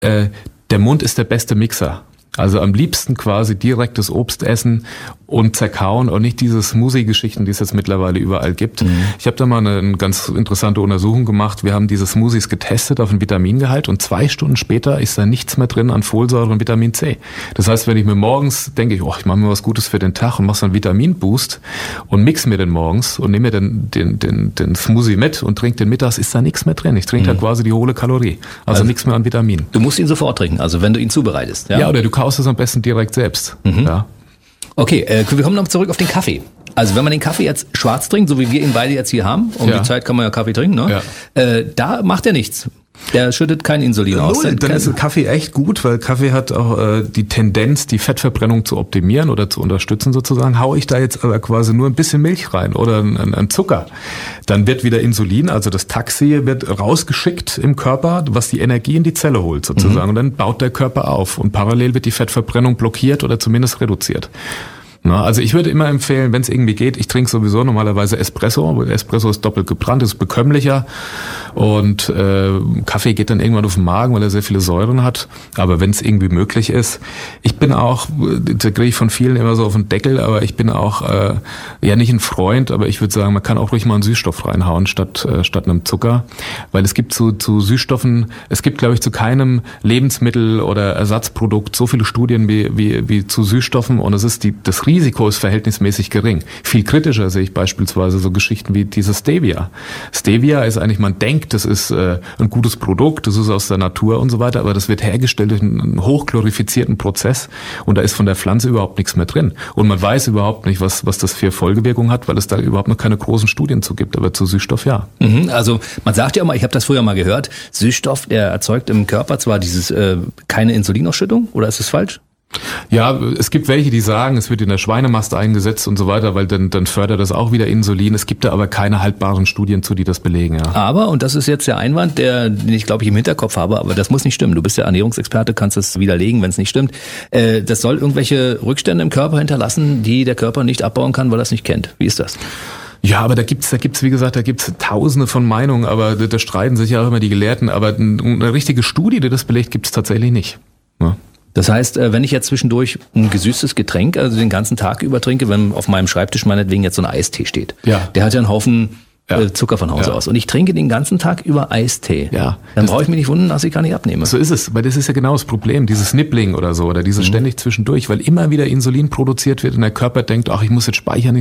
Der Mund ist der beste Mixer. Also am liebsten quasi direktes Obst essen und zerkauen und nicht diese Smoothie-Geschichten, die es jetzt mittlerweile überall gibt. Ich habe da mal eine ganz interessante Untersuchung gemacht. Wir haben diese Smoothies getestet auf den Vitamingehalt und 2 Stunden später ist da nichts mehr drin an Folsäure und Vitamin C. Das heißt, wenn ich mir morgens denke, ich mache mir was Gutes für den Tag und mache so einen Vitaminboost und mix mir den morgens und nehme mir den Smoothie mit und trinke den mittags, ist da nichts mehr drin. Ich trinke da quasi die hohle Kalorie. Also nichts mehr an Vitaminen. Du musst ihn sofort trinken, also wenn du ihn zubereitest. Ja, oder du kaust es am besten direkt selbst. Ja. Okay, wir kommen noch zurück auf den Kaffee. Also wenn man den Kaffee jetzt schwarz trinkt, so wie wir ihn beide jetzt hier haben, die Zeit kann man ja Kaffee trinken, ne? Ja. Da macht er nichts. Der schüttet kein Insulin aus. Dann ist Kaffee echt gut, weil Kaffee hat auch die Tendenz, die Fettverbrennung zu optimieren oder zu unterstützen sozusagen. Hau ich da jetzt aber quasi nur ein bisschen Milch rein oder ein Zucker, dann wird wieder Insulin, also das Taxi wird rausgeschickt im Körper, was die Energie in die Zelle holt sozusagen. Und dann baut der Körper auf und parallel wird die Fettverbrennung blockiert oder zumindest reduziert. Na, also ich würde immer empfehlen, wenn es irgendwie geht, ich trinke sowieso normalerweise Espresso, weil Espresso ist doppelt gebrannt, ist bekömmlicher und Kaffee geht dann irgendwann auf den Magen, weil er sehr viele Säuren hat, aber wenn es irgendwie möglich ist. Ich bin auch, da kriege ich von vielen immer so auf den Deckel, aber ich bin auch ja nicht ein Freund, aber ich würde sagen, man kann auch ruhig mal einen Süßstoff reinhauen statt einem Zucker, weil es gibt zu Süßstoffen, es gibt glaube ich zu keinem Lebensmittel oder Ersatzprodukt so viele Studien wie zu Süßstoffen und es ist das Risiko ist verhältnismäßig gering. Viel kritischer sehe ich beispielsweise so Geschichten wie dieses Stevia. Stevia ist eigentlich, man denkt, das ist ein gutes Produkt, das ist aus der Natur und so weiter, aber das wird hergestellt durch einen hochglorifizierten Prozess und da ist von der Pflanze überhaupt nichts mehr drin. Und man weiß überhaupt nicht, was das für Folgewirkungen hat, weil es da überhaupt noch keine großen Studien zu gibt, aber zu Süßstoff ja. Also man sagt ja immer, ich habe das früher mal gehört, Süßstoff, der erzeugt im Körper zwar keine Insulinausschüttung, oder ist das falsch? Ja, es gibt welche, die sagen, es wird in der Schweinemast eingesetzt und so weiter, weil dann fördert das auch wieder Insulin. Es gibt da aber keine haltbaren Studien zu, die das belegen. Ja. Aber, und das ist jetzt der Einwand, den ich glaube ich im Hinterkopf habe, aber das muss nicht stimmen. Du bist ja Ernährungsexperte, kannst es widerlegen, wenn es nicht stimmt. Das soll irgendwelche Rückstände im Körper hinterlassen, die der Körper nicht abbauen kann, weil er es nicht kennt. Wie ist das? Ja, aber da gibt's, wie gesagt, tausende von Meinungen, aber da streiten sich ja auch immer die Gelehrten. Aber eine richtige Studie, die das belegt, gibt's tatsächlich nicht. Ja. Das heißt, wenn ich jetzt zwischendurch ein gesüßtes Getränk, also den ganzen Tag über trinke, wenn auf meinem Schreibtisch meinetwegen jetzt so ein Eistee steht, der hat ja einen Haufen Zucker von Hause aus. Und ich trinke den ganzen Tag über Eistee. Ja. Dann brauche ich mich nicht wundern, dass ich gar nicht abnehme. So ist es, weil das ist ja genau das Problem, dieses Nibbling oder so, oder dieses ständig zwischendurch, weil immer wieder Insulin produziert wird und der Körper denkt, ach, ich muss jetzt speichern.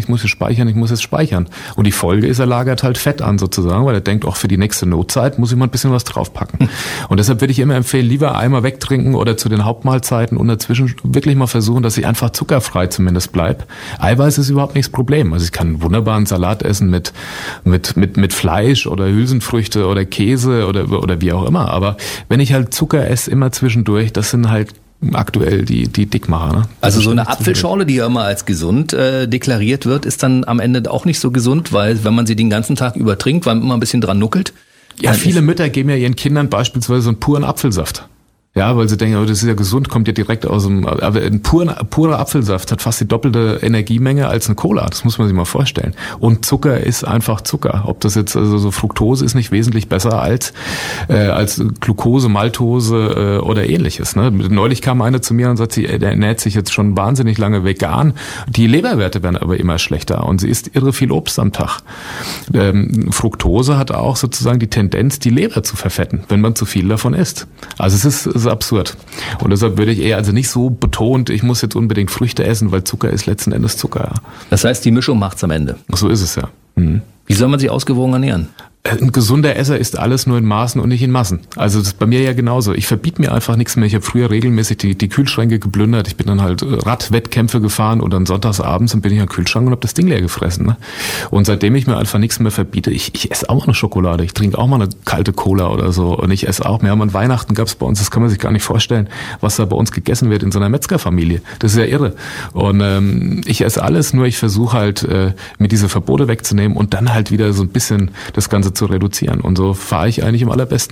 Und die Folge ist, er lagert halt Fett an sozusagen, weil er denkt, auch für die nächste Notzeit muss ich mal ein bisschen was draufpacken. Und deshalb würde ich immer empfehlen, lieber einmal wegtrinken oder zu den Hauptmahlzeiten und dazwischen wirklich mal versuchen, dass ich einfach zuckerfrei zumindest bleibe. Eiweiß ist überhaupt nicht das Problem. Also ich kann einen wunderbaren Salat essen mit Fleisch oder Hülsenfrüchte oder Käse oder wie auch immer. Aber wenn ich halt Zucker esse, immer zwischendurch, das sind halt aktuell die Dickmacher. Ne? Also so eine Apfelschorle, die ja immer als gesund deklariert wird, ist dann am Ende auch nicht so gesund, weil wenn man sie den ganzen Tag über trinkt, weil man immer ein bisschen dran nuckelt. Ja, viele Mütter geben ja ihren Kindern beispielsweise so einen puren Apfelsaft. Ja, weil sie denken, oh, das ist ja gesund, kommt ja direkt aus dem, aber ein purer Apfelsaft hat fast die doppelte Energiemenge als eine Cola. Das muss man sich mal vorstellen. Und Zucker ist einfach Zucker. Ob das jetzt, also so Fructose ist nicht wesentlich besser als Glucose, Maltose oder ähnliches. Ne? Neulich kam eine zu mir und sagt, sie ernährt sich jetzt schon wahnsinnig lange vegan. Die Leberwerte werden aber immer schlechter und sie isst irre viel Obst am Tag. Fructose hat auch sozusagen die Tendenz, die Leber zu verfetten, wenn man zu viel davon isst. Also es ist absurd. Und deshalb würde ich eher also nicht so betont, ich muss jetzt unbedingt Früchte essen, weil Zucker ist letzten Endes Zucker. Ja. Das heißt, die Mischung macht's am Ende. So ist es ja. Mhm. Wie soll man sich ausgewogen ernähren? Ein gesunder Esser isst alles nur in Maßen und nicht in Massen. Also das ist bei mir ja genauso. Ich verbiete mir einfach nichts mehr. Ich habe früher regelmäßig die Kühlschränke geplündert. Ich bin dann halt Radwettkämpfe gefahren und dann sonntagsabends bin ich am Kühlschrank und habe das Ding leer gefressen. Ne? Und seitdem ich mir einfach nichts mehr verbiete, ich esse auch mal eine Schokolade. Ich trinke auch mal eine kalte Cola oder so. Und ich esse auch. Wir haben an Weihnachten gab's bei uns, das kann man sich gar nicht vorstellen, was da bei uns gegessen wird in so einer Metzgerfamilie. Das ist ja irre. Und ich esse alles, nur ich versuche halt mir diese Verbote wegzunehmen und dann halt wieder so ein bisschen das Ganze zu reduzieren. Und so fahre ich eigentlich am allerbesten mit.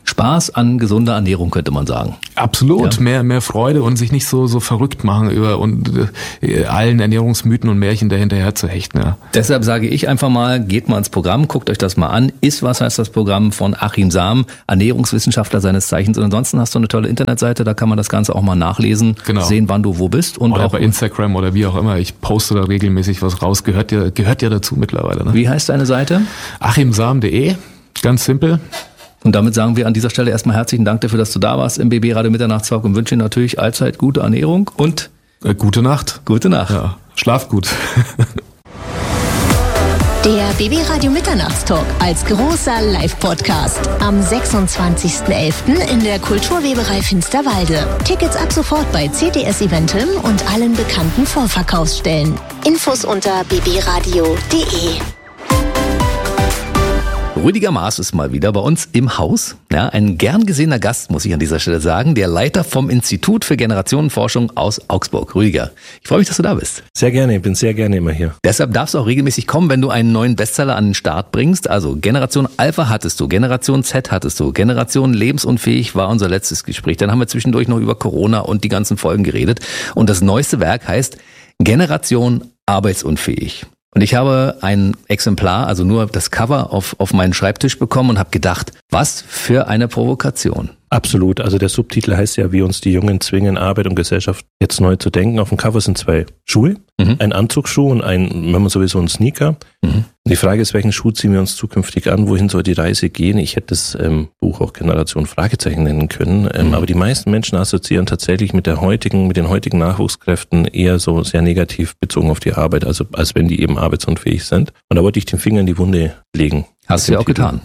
Spaß an gesunder Ernährung, könnte man sagen. Absolut, ja. mehr Freude und sich nicht so verrückt machen über allen Ernährungsmythen und Märchen dahinterher zu hechten. Ja. Deshalb sage ich einfach mal, geht mal ins Programm, guckt euch das mal an. Was heißt das Programm von Achim Sam, Ernährungswissenschaftler seines Zeichens. Und ansonsten hast du eine tolle Internetseite, da kann man das Ganze auch mal nachlesen, sehen, wann du wo bist. Und auch bei Instagram oder wie auch immer. Ich poste da regelmäßig was raus, gehört ja dazu mittlerweile. Ne? Wie heißt deine Seite? achimsam.de, ganz simpel. Und damit sagen wir an dieser Stelle erstmal herzlichen Dank dafür, dass du da warst im BB Radio Mitternachtstalk und wünsche dir natürlich allzeit gute Ernährung und gute Nacht. Gute Nacht. Ja, schlaf gut. Der BB Radio Mitternachtstalk als großer Live-Podcast am 26.11. in der Kulturweberei Finsterwalde. Tickets ab sofort bei CTS Eventim und allen bekannten Vorverkaufsstellen. Infos unter bbradio.de. Rüdiger Maas ist mal wieder bei uns im Haus. Ja, ein gern gesehener Gast, muss ich an dieser Stelle sagen, der Leiter vom Institut für Generationenforschung aus Augsburg. Rüdiger, ich freue mich, dass du da bist. Sehr gerne, ich bin sehr gerne immer hier. Deshalb darfst du auch regelmäßig kommen, wenn du einen neuen Bestseller an den Start bringst. Also Generation Alpha hattest du, Generation Z hattest du, Generation Lebensunfähig war unser letztes Gespräch. Dann haben wir zwischendurch noch über Corona und die ganzen Folgen geredet. Und das neueste Werk heißt Generation Arbeitsunfähig. Und ich habe ein Exemplar, also nur das Cover auf meinen Schreibtisch bekommen und habe gedacht, was für eine Provokation. Absolut. Also der Subtitel heißt ja, wie uns die Jungen zwingen, Arbeit und Gesellschaft jetzt neu zu denken. Auf dem Cover sind 2 Schuhe, ein Anzugsschuh und wenn man sowieso ein Sneaker. Die Frage ist, welchen Schuh ziehen wir uns zukünftig an? Wohin soll die Reise gehen? Ich hätte das Buch auch Generation Fragezeichen nennen können. Aber die meisten Menschen assoziieren tatsächlich mit den heutigen Nachwuchskräften eher so sehr negativ bezogen auf die Arbeit, also als wenn die eben arbeitsunfähig sind. Und da wollte ich den Finger in die Wunde legen. Hast du ja auch getan.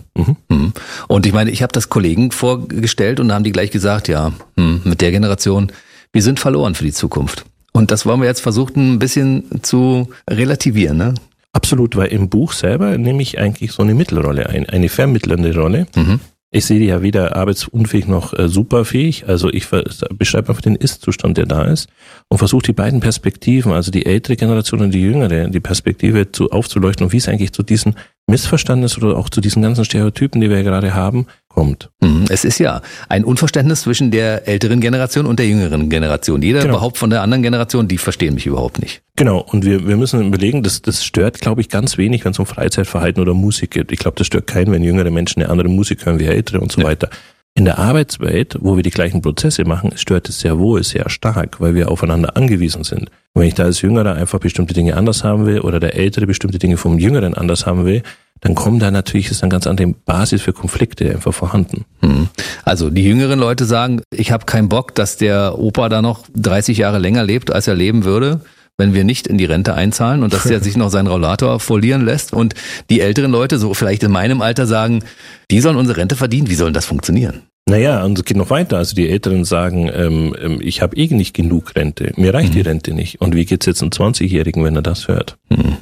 Und ich meine, ich habe das Kollegen vorgestellt und da haben die gleich gesagt, ja, mit der Generation, wir sind verloren für die Zukunft. Und das wollen wir jetzt versuchen, ein bisschen zu relativieren, ne? Absolut, weil im Buch selber nehme ich eigentlich so eine Mittelrolle ein, eine vermittelnde Rolle. Ich sehe die ja weder arbeitsunfähig noch superfähig. Also ich beschreibe einfach den Ist-Zustand, der da ist und versuche die beiden Perspektiven, also die ältere Generation und die jüngere, die Perspektive aufzuleuchten und wie es eigentlich zu diesen Missverständnis oder auch zu diesen ganzen Stereotypen, die wir gerade haben, kommt. Es ist ja ein Unverständnis zwischen der älteren Generation und der jüngeren Generation. Jeder überhaupt von der anderen Generation, die verstehen mich überhaupt nicht. Genau, und wir müssen überlegen, das stört, glaube ich, ganz wenig, wenn es um Freizeitverhalten oder Musik geht. Ich glaube, das stört keinen, wenn jüngere Menschen eine andere Musik hören wie ältere und so weiter. In der Arbeitswelt, wo wir die gleichen Prozesse machen, stört es sehr wohl, sehr stark, weil wir aufeinander angewiesen sind. Und wenn ich da als Jüngerer einfach bestimmte Dinge anders haben will oder der Ältere bestimmte Dinge vom Jüngeren anders haben will, dann kommt da natürlich, ist eine ganz andere Basis für Konflikte einfach vorhanden. Also die jüngeren Leute sagen, ich habe keinen Bock, dass der Opa da noch 30 Jahre länger lebt, als er leben würde, wenn wir nicht in die Rente einzahlen und dass er sich noch seinen Rollator folieren lässt. Und die älteren Leute, so vielleicht in meinem Alter, sagen, die sollen unsere Rente verdienen. Wie soll das funktionieren? Naja, und es geht noch weiter. Also die Älteren sagen, ich habe nicht genug Rente. Mir reicht die Rente nicht. Und wie geht's jetzt einem 20-Jährigen, wenn er das hört?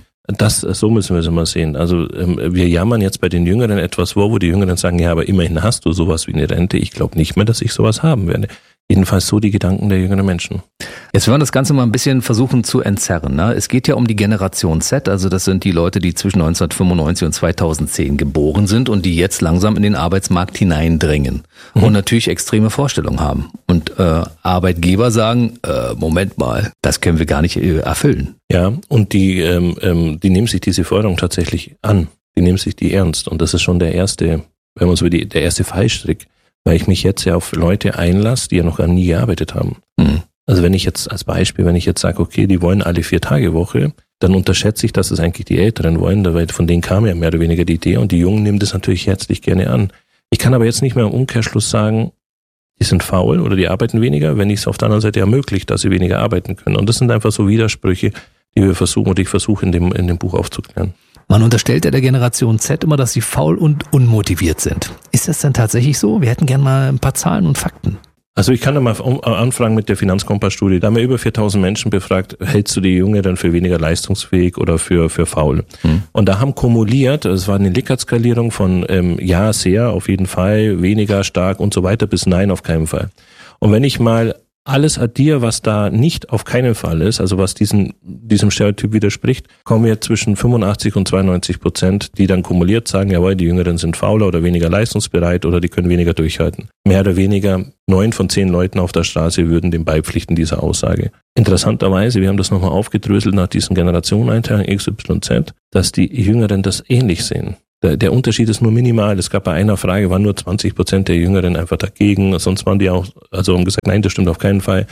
So müssen wir es immer sehen. Also wir jammern jetzt bei den Jüngeren etwas vor, wo die Jüngeren sagen, ja, aber immerhin hast du sowas wie eine Rente. Ich glaube nicht mehr, dass ich sowas haben werde. Jedenfalls so die Gedanken der jüngeren Menschen. Jetzt wollen wir das Ganze mal ein bisschen versuchen zu entzerren. Ne? Es geht ja um die Generation Z, also das sind die Leute, die zwischen 1995 und 2010 geboren sind und die jetzt langsam in den Arbeitsmarkt hineindrängen und natürlich extreme Vorstellungen haben. Und Arbeitgeber sagen, Moment mal, das können wir gar nicht erfüllen. Ja, und die nehmen sich diese Forderung tatsächlich an. Die nehmen sich die ernst. Und das ist schon der erste, wenn man so will, der erste Fallstrick. Weil ich mich jetzt ja auf Leute einlasse, die ja noch nie gearbeitet haben. Also wenn ich jetzt als Beispiel, sage, okay, die wollen alle 4-Tage-Woche, dann unterschätze ich, dass es eigentlich die Älteren wollen, weil von denen kam ja mehr oder weniger die Idee und die Jungen nehmen das natürlich herzlich gerne an. Ich kann aber jetzt nicht mehr im Umkehrschluss sagen, die sind faul oder die arbeiten weniger, wenn ich es auf der anderen Seite ermögliche, dass sie weniger arbeiten können. Und das sind einfach so Widersprüche, die wir versuchen und ich versuche in dem Buch aufzuklären. Man unterstellt ja der Generation Z immer, dass sie faul und unmotiviert sind. Ist das denn tatsächlich so? Wir hätten gerne mal ein paar Zahlen und Fakten. Also ich kann da mal anfragen mit der Finanzkompass-Studie. Da haben wir über 4000 Menschen befragt, hältst du die Jüngeren für weniger leistungsfähig oder für faul? Und da haben kumuliert, es war eine Likert-Skalierung von ja, sehr, auf jeden Fall, weniger stark und so weiter bis nein, auf keinen Fall. Und wenn ich mal alles addiere, was da nicht auf keinen Fall ist, also was diesem Stereotyp widerspricht, kommen wir zwischen 85 und 92%, die dann kumuliert sagen, jawohl, die Jüngeren sind fauler oder weniger leistungsbereit oder die können weniger durchhalten. Mehr oder weniger 9 von 10 Leuten auf der Straße würden dem beipflichten, dieser Aussage. Interessanterweise, wir haben das nochmal aufgedröselt nach diesen Generationeneinteilungen XYZ, dass die Jüngeren das ähnlich sehen. Der Unterschied ist nur minimal. Es gab bei einer Frage, waren nur 20% der Jüngeren einfach dagegen, sonst waren die auch, also haben gesagt, nein, das stimmt auf keinen Fall.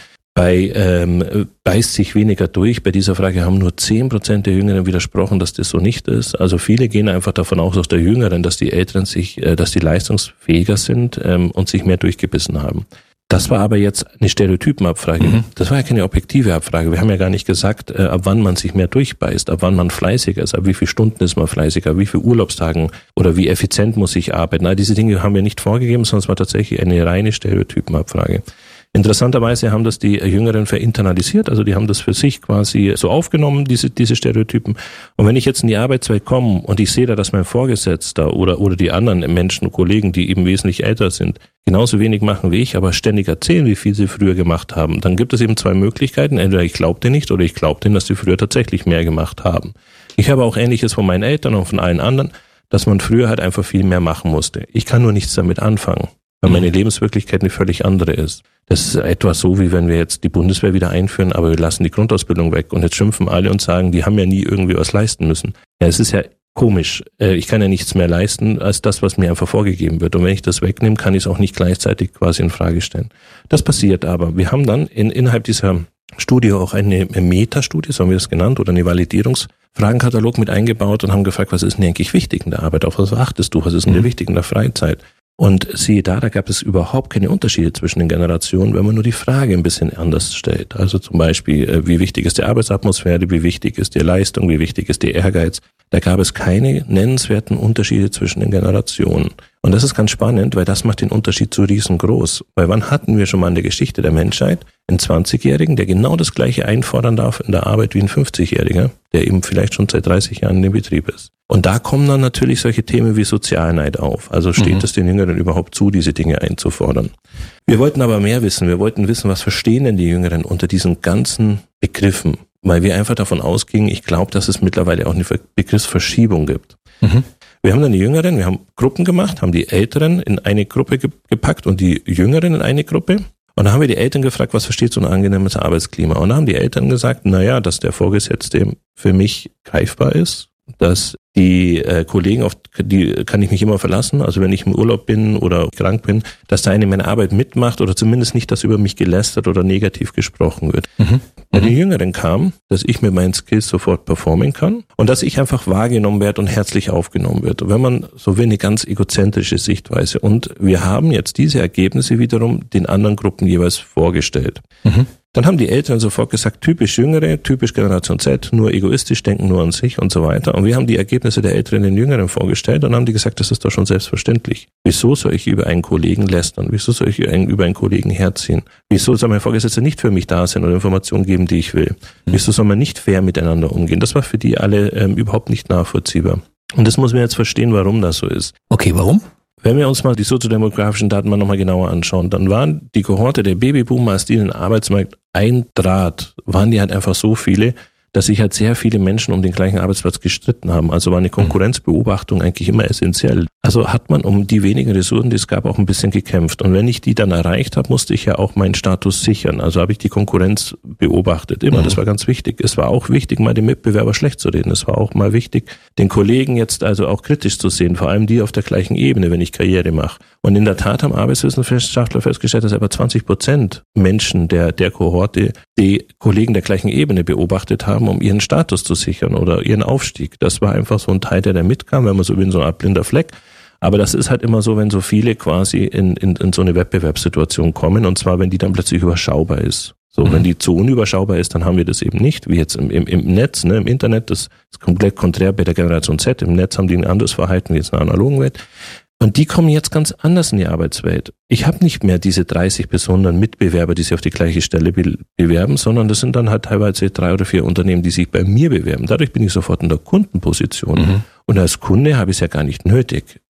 Bei beißt sich weniger durch. Bei dieser Frage haben nur 10% der Jüngeren widersprochen, dass das so nicht ist. Also viele gehen einfach davon aus der Jüngeren, dass die Älteren dass die leistungsfähiger sind und sich mehr durchgebissen haben. Das war aber jetzt eine Stereotypenabfrage. Das war ja keine objektive Abfrage. Wir haben ja gar nicht gesagt, ab wann man sich mehr durchbeißt, ab wann man fleißiger ist, ab wie viele Stunden ist man fleißiger, wie viele Urlaubstagen oder wie effizient muss ich arbeiten. All diese Dinge haben wir nicht vorgegeben, sondern es war tatsächlich eine reine Stereotypenabfrage. Interessanterweise haben das die Jüngeren verinternalisiert, also die haben das für sich quasi so aufgenommen, diese Stereotypen. Und wenn ich jetzt in die Arbeitswelt komme und ich sehe da, dass mein Vorgesetzter oder die anderen Menschen, Kollegen, die eben wesentlich älter sind, genauso wenig machen wie ich, aber ständig erzählen, wie viel sie früher gemacht haben, dann gibt es eben zwei Möglichkeiten. Entweder ich glaube denen nicht oder ich glaube denen, dass sie früher tatsächlich mehr gemacht haben. Ich habe auch Ähnliches von meinen Eltern und von allen anderen, dass man früher halt einfach viel mehr machen musste. Ich kann nur nichts damit anfangen, weil meine Lebenswirklichkeit eine völlig andere ist. Das ist etwa so, wie wenn wir jetzt die Bundeswehr wieder einführen, aber wir lassen die Grundausbildung weg und jetzt schimpfen alle und sagen, die haben ja nie irgendwie was leisten müssen. Ja, es ist ja komisch. Ich kann ja nichts mehr leisten als das, was mir einfach vorgegeben wird. Und wenn ich das wegnehme, kann ich es auch nicht gleichzeitig quasi in Frage stellen. Das passiert aber. Wir haben dann innerhalb dieser Studie auch eine Metastudie, so haben wir das genannt, oder eine Validierungsfragenkatalog mit eingebaut und haben gefragt, was ist denn eigentlich wichtig in der Arbeit? Auf was achtest du? Was ist denn dir wichtig in der Freizeit? Und siehe da gab es überhaupt keine Unterschiede zwischen den Generationen, wenn man nur die Frage ein bisschen anders stellt. Also zum Beispiel, wie wichtig ist die Arbeitsatmosphäre, wie wichtig ist die Leistung, wie wichtig ist der Ehrgeiz. Da gab es keine nennenswerten Unterschiede zwischen den Generationen. Und das ist ganz spannend, weil das macht den Unterschied so riesengroß. Weil wann hatten wir schon mal in der Geschichte der Menschheit einen 20-Jährigen, der genau das Gleiche einfordern darf in der Arbeit wie ein 50-Jähriger, der eben vielleicht schon seit 30 Jahren in dem Betrieb ist. Und da kommen dann natürlich solche Themen wie Sozialneid auf. Also steht es den Jüngeren überhaupt zu, diese Dinge einzufordern. Wir wollten aber mehr wissen. Wir wollten wissen, was verstehen denn die Jüngeren unter diesen ganzen Begriffen? Weil wir einfach davon ausgingen, ich glaube, dass es mittlerweile auch eine Begriffsverschiebung gibt. Wir haben dann die Jüngeren, wir haben Gruppen gemacht, haben die Älteren in eine Gruppe gepackt und die Jüngeren in eine Gruppe. Und dann haben wir die Eltern gefragt, was versteht so ein angenehmes Arbeitsklima? Und dann haben die Eltern gesagt, naja, dass der Vorgesetzte für mich greifbar ist, dass die Kollegen, auf die kann ich mich immer verlassen, also wenn ich im Urlaub bin oder krank bin, dass da eine meine Arbeit mitmacht oder zumindest nicht, dass über mich gelästert oder negativ gesprochen wird. Bei den Jüngeren kam, dass ich mit meinen Skills sofort performen kann und dass ich einfach wahrgenommen werde und herzlich aufgenommen wird. Und wenn man so will, eine ganz egozentrische Sichtweise. Und wir haben jetzt diese Ergebnisse wiederum den anderen Gruppen jeweils vorgestellt. Dann haben die Eltern sofort gesagt, typisch Jüngere, typisch Generation Z, nur egoistisch, denken nur an sich und so weiter. Und wir haben die Ergebnisse der Älteren den Jüngeren vorgestellt und haben die gesagt, das ist doch schon selbstverständlich. Wieso soll ich über einen Kollegen lästern? Wieso soll ich über einen Kollegen herziehen? Wieso soll mein Vorgesetzter nicht für mich da sein oder Informationen geben, die ich will? Wieso soll man nicht fair miteinander umgehen? Das war für die alle überhaupt nicht nachvollziehbar. Und das muss man jetzt verstehen, warum das so ist. Okay, warum? Wenn wir uns mal die soziodemografischen Daten mal nochmal genauer anschauen, dann waren die Kohorte der Babyboomer, als die in den Arbeitsmarkt eintrat, waren die halt einfach so viele, dass sich halt sehr viele Menschen um den gleichen Arbeitsplatz gestritten haben. Also war eine Konkurrenzbeobachtung eigentlich immer essentiell. Also hat man um die wenigen Ressourcen, die es gab, auch ein bisschen gekämpft. Und wenn ich die dann erreicht habe, musste ich ja auch meinen Status sichern. Also habe ich die Konkurrenz beobachtet. Immer, das war ganz wichtig. Es war auch wichtig, mal den Mitbewerber schlecht zu reden. Es war auch mal wichtig, den Kollegen jetzt also auch kritisch zu sehen, vor allem die auf der gleichen Ebene, wenn ich Karriere mache. Und in der Tat haben Arbeitswissenschaftler festgestellt, dass etwa 20% Menschen der Kohorte die Kollegen der gleichen Ebene beobachtet haben, um ihren Status zu sichern oder ihren Aufstieg. Das war einfach so ein Teil, der da mitkam, wenn man so will, in so eine Art blinder Fleck. Aber das ist halt immer so, wenn so viele quasi in so eine Wettbewerbssituation kommen, und zwar, wenn die dann plötzlich überschaubar ist. So, wenn die zu unüberschaubar ist, dann haben wir das eben nicht, wie jetzt im Netz, ne, im Internet, das ist komplett konträr bei der Generation Z. Im Netz haben die ein anderes Verhalten wie jetzt in einer analogen Welt. Und die kommen jetzt ganz anders in die Arbeitswelt. Ich habe nicht mehr diese 30 bis 100 Mitbewerber, die sich auf die gleiche Stelle bewerben, sondern das sind dann halt teilweise 3 oder 4 Unternehmen, die sich bei mir bewerben. Dadurch bin ich sofort in der Kundenposition. Und als Kunde habe ich es ja gar nicht nötig,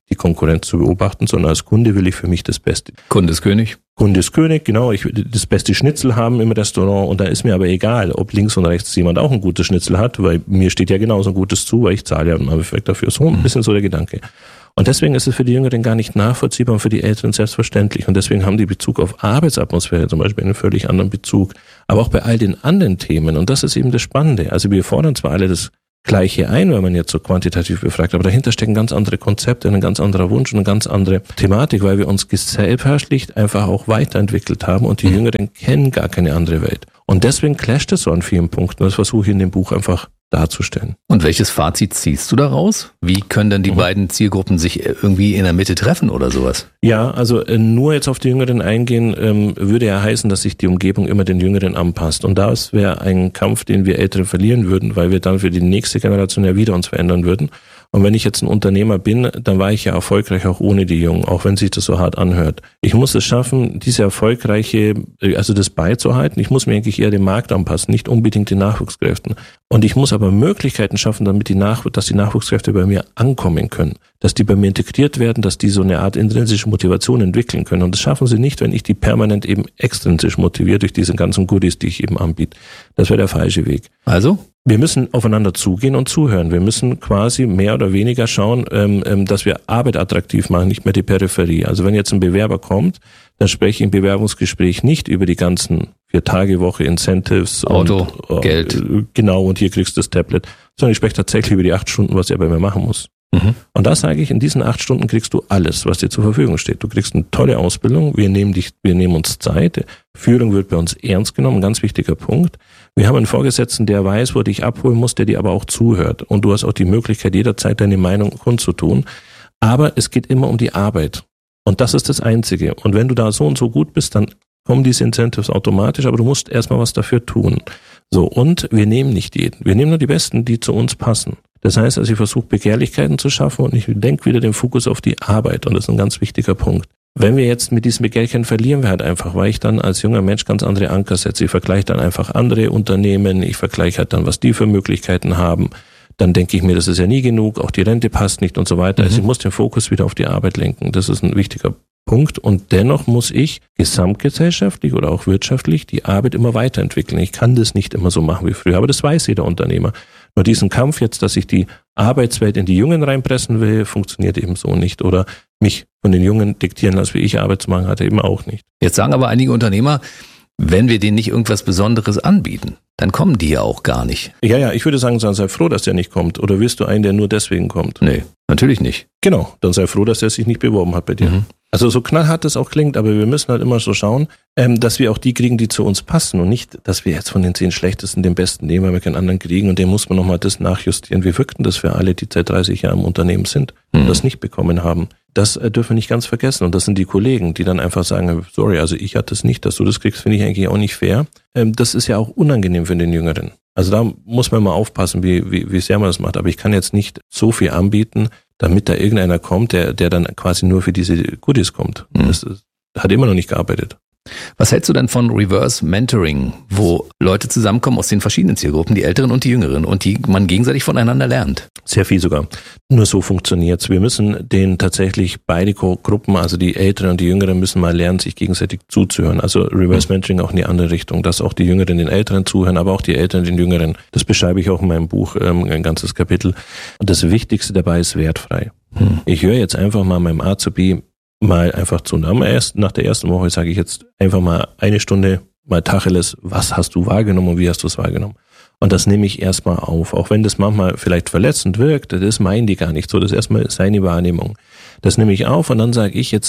die Konkurrenz zu beobachten, sondern als Kunde will ich für mich das Beste. Kunde ist König. Kunde ist König, genau. Ich will das beste Schnitzel haben im Restaurant und da ist mir aber egal, ob links und rechts jemand auch ein gutes Schnitzel hat, weil mir steht ja genauso ein gutes zu, weil ich zahle ja im Endeffekt dafür. So ein bisschen so der Gedanke. Und deswegen ist es für die Jüngeren gar nicht nachvollziehbar und für die Älteren selbstverständlich. Und deswegen haben die Bezug auf Arbeitsatmosphäre zum Beispiel einen völlig anderen Bezug. Aber auch bei all den anderen Themen. Und das ist eben das Spannende. Also wir fordern zwar alle das Gleiche ein, wenn man jetzt so quantitativ befragt, aber dahinter stecken ganz andere Konzepte, ein ganz anderer Wunsch und eine ganz andere Thematik, weil wir uns gesellschaftlich einfach auch weiterentwickelt haben und die Jüngeren kennen gar keine andere Welt. Und deswegen clasht es so an vielen Punkten. Das versuche ich in dem Buch einfach darzustellen. Und welches Fazit ziehst du daraus? Wie können denn die beiden Zielgruppen sich irgendwie in der Mitte treffen oder sowas? Ja, also nur jetzt auf die Jüngeren eingehen, würde ja heißen, dass sich die Umgebung immer den Jüngeren anpasst. Und das wäre ein Kampf, den wir Ältere verlieren würden, weil wir dann für die nächste Generation ja wieder uns verändern würden. Und wenn ich jetzt ein Unternehmer bin, dann war ich ja erfolgreich auch ohne die Jungen, auch wenn sich das so hart anhört. Ich muss es schaffen, diese erfolgreiche, also das beizuhalten. Ich muss mir eigentlich eher dem Markt anpassen, nicht unbedingt den Nachwuchskräften. Und ich muss aber Möglichkeiten schaffen, damit dass die Nachwuchskräfte bei mir ankommen können, dass die bei mir integriert werden, dass die so eine Art intrinsische Motivation entwickeln können. Und das schaffen sie nicht, wenn ich die permanent eben extrinsisch motiviere durch diese ganzen Goodies, die ich eben anbiete. Das wäre der falsche Weg. Also? Wir müssen aufeinander zugehen und zuhören. Wir müssen quasi mehr oder weniger schauen, dass wir Arbeit attraktiv machen, nicht mehr die Peripherie. Also wenn jetzt ein Bewerber kommt, dann spreche ich im Bewerbungsgespräch nicht über die ganzen 4-Tage-Woche Incentives. Auto, Geld. Genau, und hier kriegst du das Tablet. Sondern ich spreche tatsächlich über die 8 Stunden, was er bei mir machen muss. Und da sage ich, in diesen 8 Stunden kriegst du alles, was dir zur Verfügung steht. Du kriegst eine tolle Ausbildung, wir nehmen uns Zeit, Führung wird bei uns ernst genommen, ein ganz wichtiger Punkt. Wir haben einen Vorgesetzten, der weiß, wo er dich abholen muss, der dir aber auch zuhört. Und du hast auch die Möglichkeit, jederzeit deine Meinung kundzutun. Aber es geht immer um die Arbeit. Und das ist das Einzige. Und wenn du da so und so gut bist, dann kommen diese Incentives automatisch, aber du musst erstmal was dafür tun. So, und wir nehmen nicht jeden. Wir nehmen nur die Besten, die zu uns passen. Das heißt, also ich versuche Begehrlichkeiten zu schaffen und ich lenke wieder den Fokus auf die Arbeit und das ist ein ganz wichtiger Punkt. Wenn wir jetzt mit diesen Begehrlichkeiten verlieren wir halt einfach, weil ich dann als junger Mensch ganz andere Anker setze. Ich vergleiche dann einfach andere Unternehmen, ich vergleiche halt dann, was die für Möglichkeiten haben. Dann denke ich mir, das ist ja nie genug, auch die Rente passt nicht und so weiter. Also ich muss den Fokus wieder auf die Arbeit lenken. Das ist ein wichtiger Punkt. Und dennoch muss ich gesamtgesellschaftlich oder auch wirtschaftlich die Arbeit immer weiterentwickeln. Ich kann das nicht immer so machen wie früher, aber das weiß jeder Unternehmer. Nur diesen Kampf jetzt, dass ich die Arbeitswelt in die Jungen reinpressen will, funktioniert eben so nicht. Oder mich von den Jungen diktieren lassen, wie ich Arbeit zu machen hatte, eben auch nicht. Jetzt sagen aber einige Unternehmer, wenn wir denen nicht irgendwas Besonderes anbieten, dann kommen die ja auch gar nicht. Ja, ich würde sagen, sei froh, dass der nicht kommt. Oder willst du einen, der nur deswegen kommt? Nee, natürlich nicht. Genau, dann sei froh, dass der sich nicht beworben hat bei dir. Also so knallhart das auch klingt, aber wir müssen halt immer so schauen, dass wir auch die kriegen, die zu uns passen und nicht, dass wir jetzt von den 10 Schlechtesten den Besten nehmen, weil wir keinen anderen kriegen und dem muss man nochmal das nachjustieren. Wie wirkt denn das für alle, die seit 30 Jahren im Unternehmen sind und das nicht bekommen haben? Das dürfen wir nicht ganz vergessen und das sind die Kollegen, die dann einfach sagen, sorry, also ich hatte es nicht, dass du das kriegst, finde ich eigentlich auch nicht fair. Das ist ja auch unangenehm für den Jüngeren. Also da muss man mal aufpassen, wie sehr man das macht, aber ich kann jetzt nicht so viel anbieten, damit da irgendeiner kommt, der dann quasi nur für diese Goodies kommt. Das hat immer noch nicht gearbeitet. Was hältst du denn von Reverse Mentoring, wo Leute zusammenkommen aus den verschiedenen Zielgruppen, die Älteren und die Jüngeren, und die man gegenseitig voneinander lernt? Sehr viel sogar. Nur so funktioniert's. Wir müssen denen tatsächlich beide Gruppen, also die Älteren und die Jüngeren, müssen mal lernen, sich gegenseitig zuzuhören. Also Reverse Mentoring auch in die andere Richtung, dass auch die Jüngeren den Älteren zuhören, aber auch die Älteren den Jüngeren. Das beschreibe ich auch in meinem Buch, ein ganzes Kapitel. Und das Wichtigste dabei ist wertfrei. Ich höre jetzt einfach mal meinem A zu B mal einfach zu. Nach der ersten Woche sage ich jetzt einfach mal 1 Stunde mal Tacheles, was hast du wahrgenommen und wie hast du es wahrgenommen? Und das nehme ich erstmal auf, auch wenn das manchmal vielleicht verletzend wirkt, das meinen die gar nicht so, das ist erstmal seine Wahrnehmung. Das nehme ich auf und dann sage ich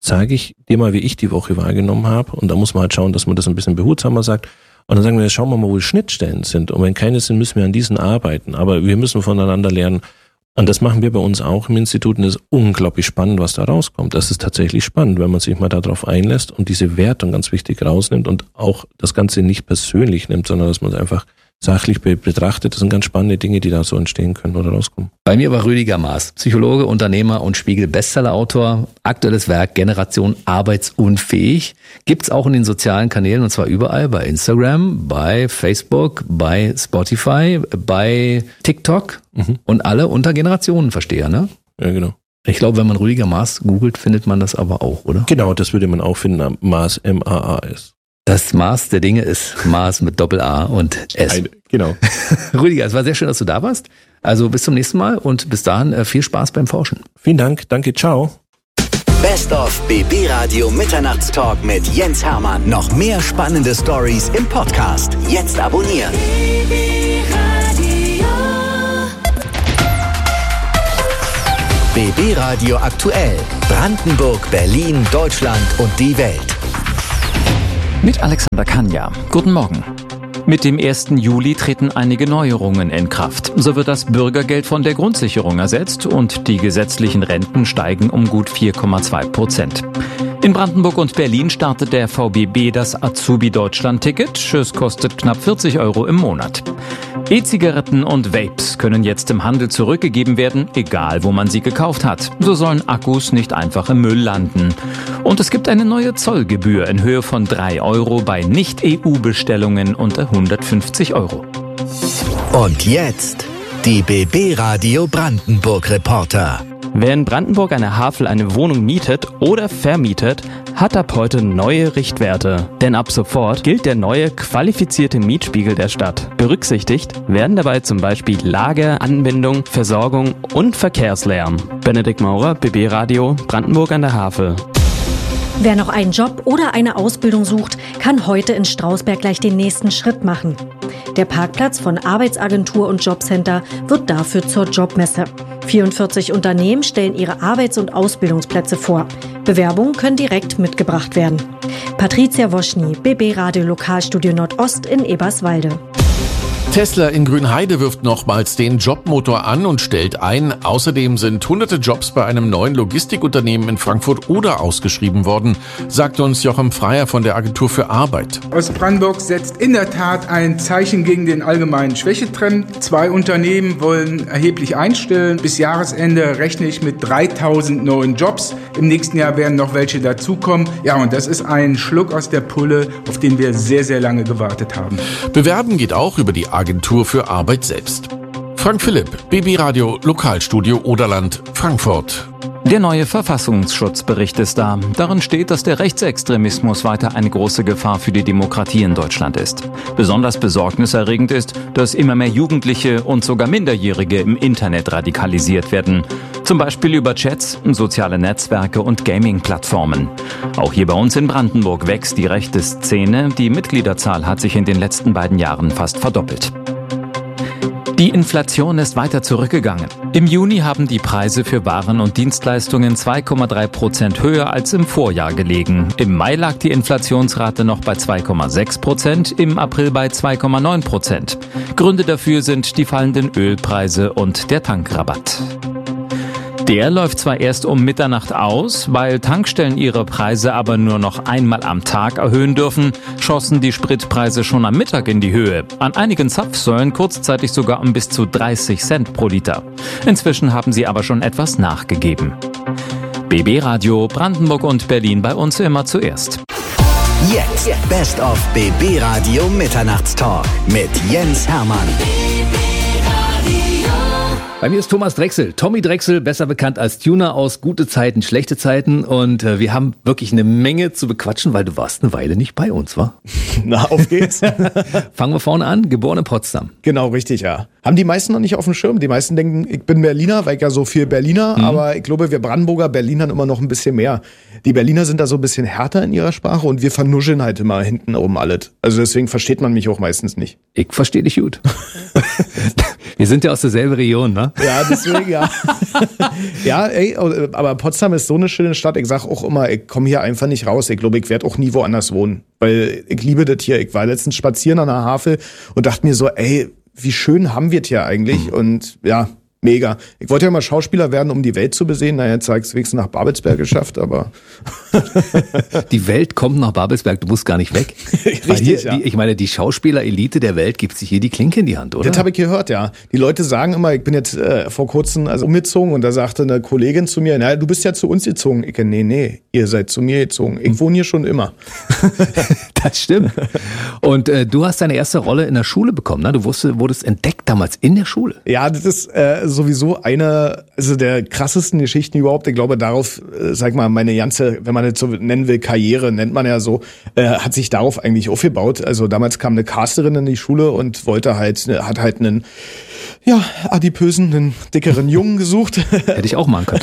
dir mal, wie ich die Woche wahrgenommen habe und da muss man halt schauen, dass man das ein bisschen behutsamer sagt. Und dann sagen wir, schauen wir mal, wo die Schnittstellen sind und wenn keine sind, müssen wir an diesen arbeiten, aber wir müssen voneinander lernen. Und das machen wir bei uns auch im Institut und es ist unglaublich spannend, was da rauskommt. Das ist tatsächlich spannend, wenn man sich mal darauf einlässt und diese Wertung ganz wichtig rausnimmt und auch das Ganze nicht persönlich nimmt, sondern dass man es einfach sachlich betrachtet. Das sind ganz spannende Dinge, die da so entstehen können oder rauskommen. Bei mir war Rüdiger Maaß, Psychologe, Unternehmer und Spiegel-Bestseller-Autor. Aktuelles Werk Generation arbeitsunfähig. Gibt's auch in den sozialen Kanälen und zwar überall, bei Instagram, bei Facebook, bei Spotify, bei TikTok und alle unter Generationenversteher, ne? Ja, genau. Ich glaube, wenn man Rüdiger Maas googelt, findet man das aber auch, oder? Genau, das würde man auch finden. Maas, M-A-A-S. Das Maß der Dinge ist Maas mit Doppel-A und S. Genau. Rüdiger, es war sehr schön, dass du da warst. Also bis zum nächsten Mal und bis dahin viel Spaß beim Forschen. Vielen Dank, danke, ciao. Best of BB Radio Mitternachtstalk mit Jens Hermann. Noch mehr spannende Stories im Podcast. Jetzt abonnieren. BB Radio aktuell. Brandenburg, Berlin, Deutschland und die Welt. Mit Alexander Kanja. Guten Morgen. Mit dem 1. Juli treten einige Neuerungen in Kraft. So wird das Bürgergeld von der Grundsicherung ersetzt und die gesetzlichen Renten steigen um gut 4,2%. In Brandenburg und Berlin startet der VBB das Azubi-Deutschland-Ticket. Es kostet knapp 40 € im Monat. E-Zigaretten und Vapes können jetzt im Handel zurückgegeben werden, egal wo man sie gekauft hat. So sollen Akkus nicht einfach im Müll landen. Und es gibt eine neue Zollgebühr in Höhe von 3 € bei Nicht-EU-Bestellungen unter 150 €. Und jetzt die BB Radio Brandenburg Reporter. Wer in Brandenburg an der Havel eine Wohnung mietet oder vermietet, hat ab heute neue Richtwerte. Denn ab sofort gilt der neue qualifizierte Mietspiegel der Stadt. Berücksichtigt werden dabei zum Beispiel Lage, Anbindung, Versorgung und Verkehrslärm. Benedikt Maurer, BB Radio, Brandenburg an der Havel. Wer noch einen Job oder eine Ausbildung sucht, kann heute in Strausberg gleich den nächsten Schritt machen. Der Parkplatz von Arbeitsagentur und Jobcenter wird dafür zur Jobmesse. 44 Unternehmen stellen ihre Arbeits- und Ausbildungsplätze vor. Bewerbungen können direkt mitgebracht werden. Patricia Woschny, BB Radio Lokalstudio Nordost in Eberswalde. Tesla in Grünheide wirft nochmals den Jobmotor an und stellt ein. Außerdem sind hunderte Jobs bei einem neuen Logistikunternehmen in Frankfurt-Oder ausgeschrieben worden, sagt uns Jochen Freier von der Agentur für Arbeit. Ostbrandenburg setzt in der Tat ein Zeichen gegen den allgemeinen Schwächetrend. 2 Unternehmen wollen erheblich einstellen. Bis Jahresende rechne ich mit 3000 neuen Jobs. Im nächsten Jahr werden noch welche dazukommen. Ja, und das ist ein Schluck aus der Pulle, auf den wir sehr, sehr lange gewartet haben. Bewerben geht auch über die Agentur für Arbeit selbst. Frank Philipp, BB Radio Lokalstudio Oderland, Frankfurt. Der neue Verfassungsschutzbericht ist da. Darin steht, dass der Rechtsextremismus weiter eine große Gefahr für die Demokratie in Deutschland ist. Besonders besorgniserregend ist, dass immer mehr Jugendliche und sogar Minderjährige im Internet radikalisiert werden. Zum Beispiel über Chats, soziale Netzwerke und Gaming-Plattformen. Auch hier bei uns in Brandenburg wächst die rechte Szene. Die Mitgliederzahl hat sich in den letzten 2 Jahren fast verdoppelt. Die Inflation ist weiter zurückgegangen. Im Juni haben die Preise für Waren und Dienstleistungen 2,3% höher als im Vorjahr gelegen. Im Mai lag die Inflationsrate noch bei 2,6%, im April bei 2,9%. Gründe dafür sind die fallenden Ölpreise und der Tankrabatt. Der läuft zwar erst um Mitternacht aus, weil Tankstellen ihre Preise aber nur noch einmal am Tag erhöhen dürfen, schossen die Spritpreise schon am Mittag in die Höhe. An einigen Zapfsäulen kurzzeitig sogar um bis zu 30 Cent pro Liter. Inzwischen haben sie aber schon etwas nachgegeben. BB Radio Brandenburg und Berlin bei uns immer zuerst. Jetzt Best of BB Radio Mitternachtstalk mit Jens Hermann. Bei mir ist Thomas Drechsel, Tommy Drechsel, besser bekannt als Tuner aus Gute Zeiten, Schlechte Zeiten. Und wir haben wirklich eine Menge zu bequatschen, weil du warst eine Weile nicht bei uns, wa? Na, auf geht's. Fangen wir vorne an, geboren in Potsdam. Genau, richtig, ja. Haben die meisten noch nicht auf dem Schirm. Die meisten denken, ich bin Berliner, weil ich ja so viel Berliner, aber ich glaube, wir Brandenburger Berlinern immer noch ein bisschen mehr. Die Berliner sind da so ein bisschen härter in ihrer Sprache und wir vernuscheln halt immer hinten oben alles. Also deswegen versteht man mich auch meistens nicht. Ich verstehe dich gut. Wir sind ja aus derselben Region, ne? Ja, deswegen, ja. Ja, ey, aber Potsdam ist so eine schöne Stadt. Ich sag auch immer, ich komme hier einfach nicht raus. Ich glaube, ich werde auch nie woanders wohnen. Weil ich liebe das hier. Ich war letztens spazieren an der Havel und dachte mir so, ey, wie schön haben wir es hier eigentlich? Und ja, mega. Ich wollte ja mal Schauspieler werden, um die Welt zu besehen. Naja, jetzt habe ich es wenigstens nach Babelsberg geschafft, aber... Die Welt kommt nach Babelsberg, du musst gar nicht weg. Richtig, hier, ja. Ich meine, die Schauspielerelite der Welt gibt sich hier die Klinke in die Hand, oder? Das habe ich gehört, ja. Die Leute sagen immer, ich bin jetzt vor kurzem umgezogen und da sagte eine Kollegin zu mir, na, du bist ja zu uns gezogen. Ich nee, ihr seid zu mir gezogen. Ich wohne hier schon immer. Das stimmt. Und du hast deine erste Rolle in der Schule bekommen, ne? Du wurdest entdeckt damals in der Schule. Ja, das ist sowieso eine, also der krassesten Geschichten überhaupt. Ich glaube, darauf, sag mal, meine ganze, wenn man das so nennen will, Karriere, nennt man ja so, hat sich darauf eigentlich aufgebaut. Also damals kam eine Casterin in die Schule und hat halt einen, ja, adipösen, einen dickeren Jungen gesucht. Hätte ich auch machen können.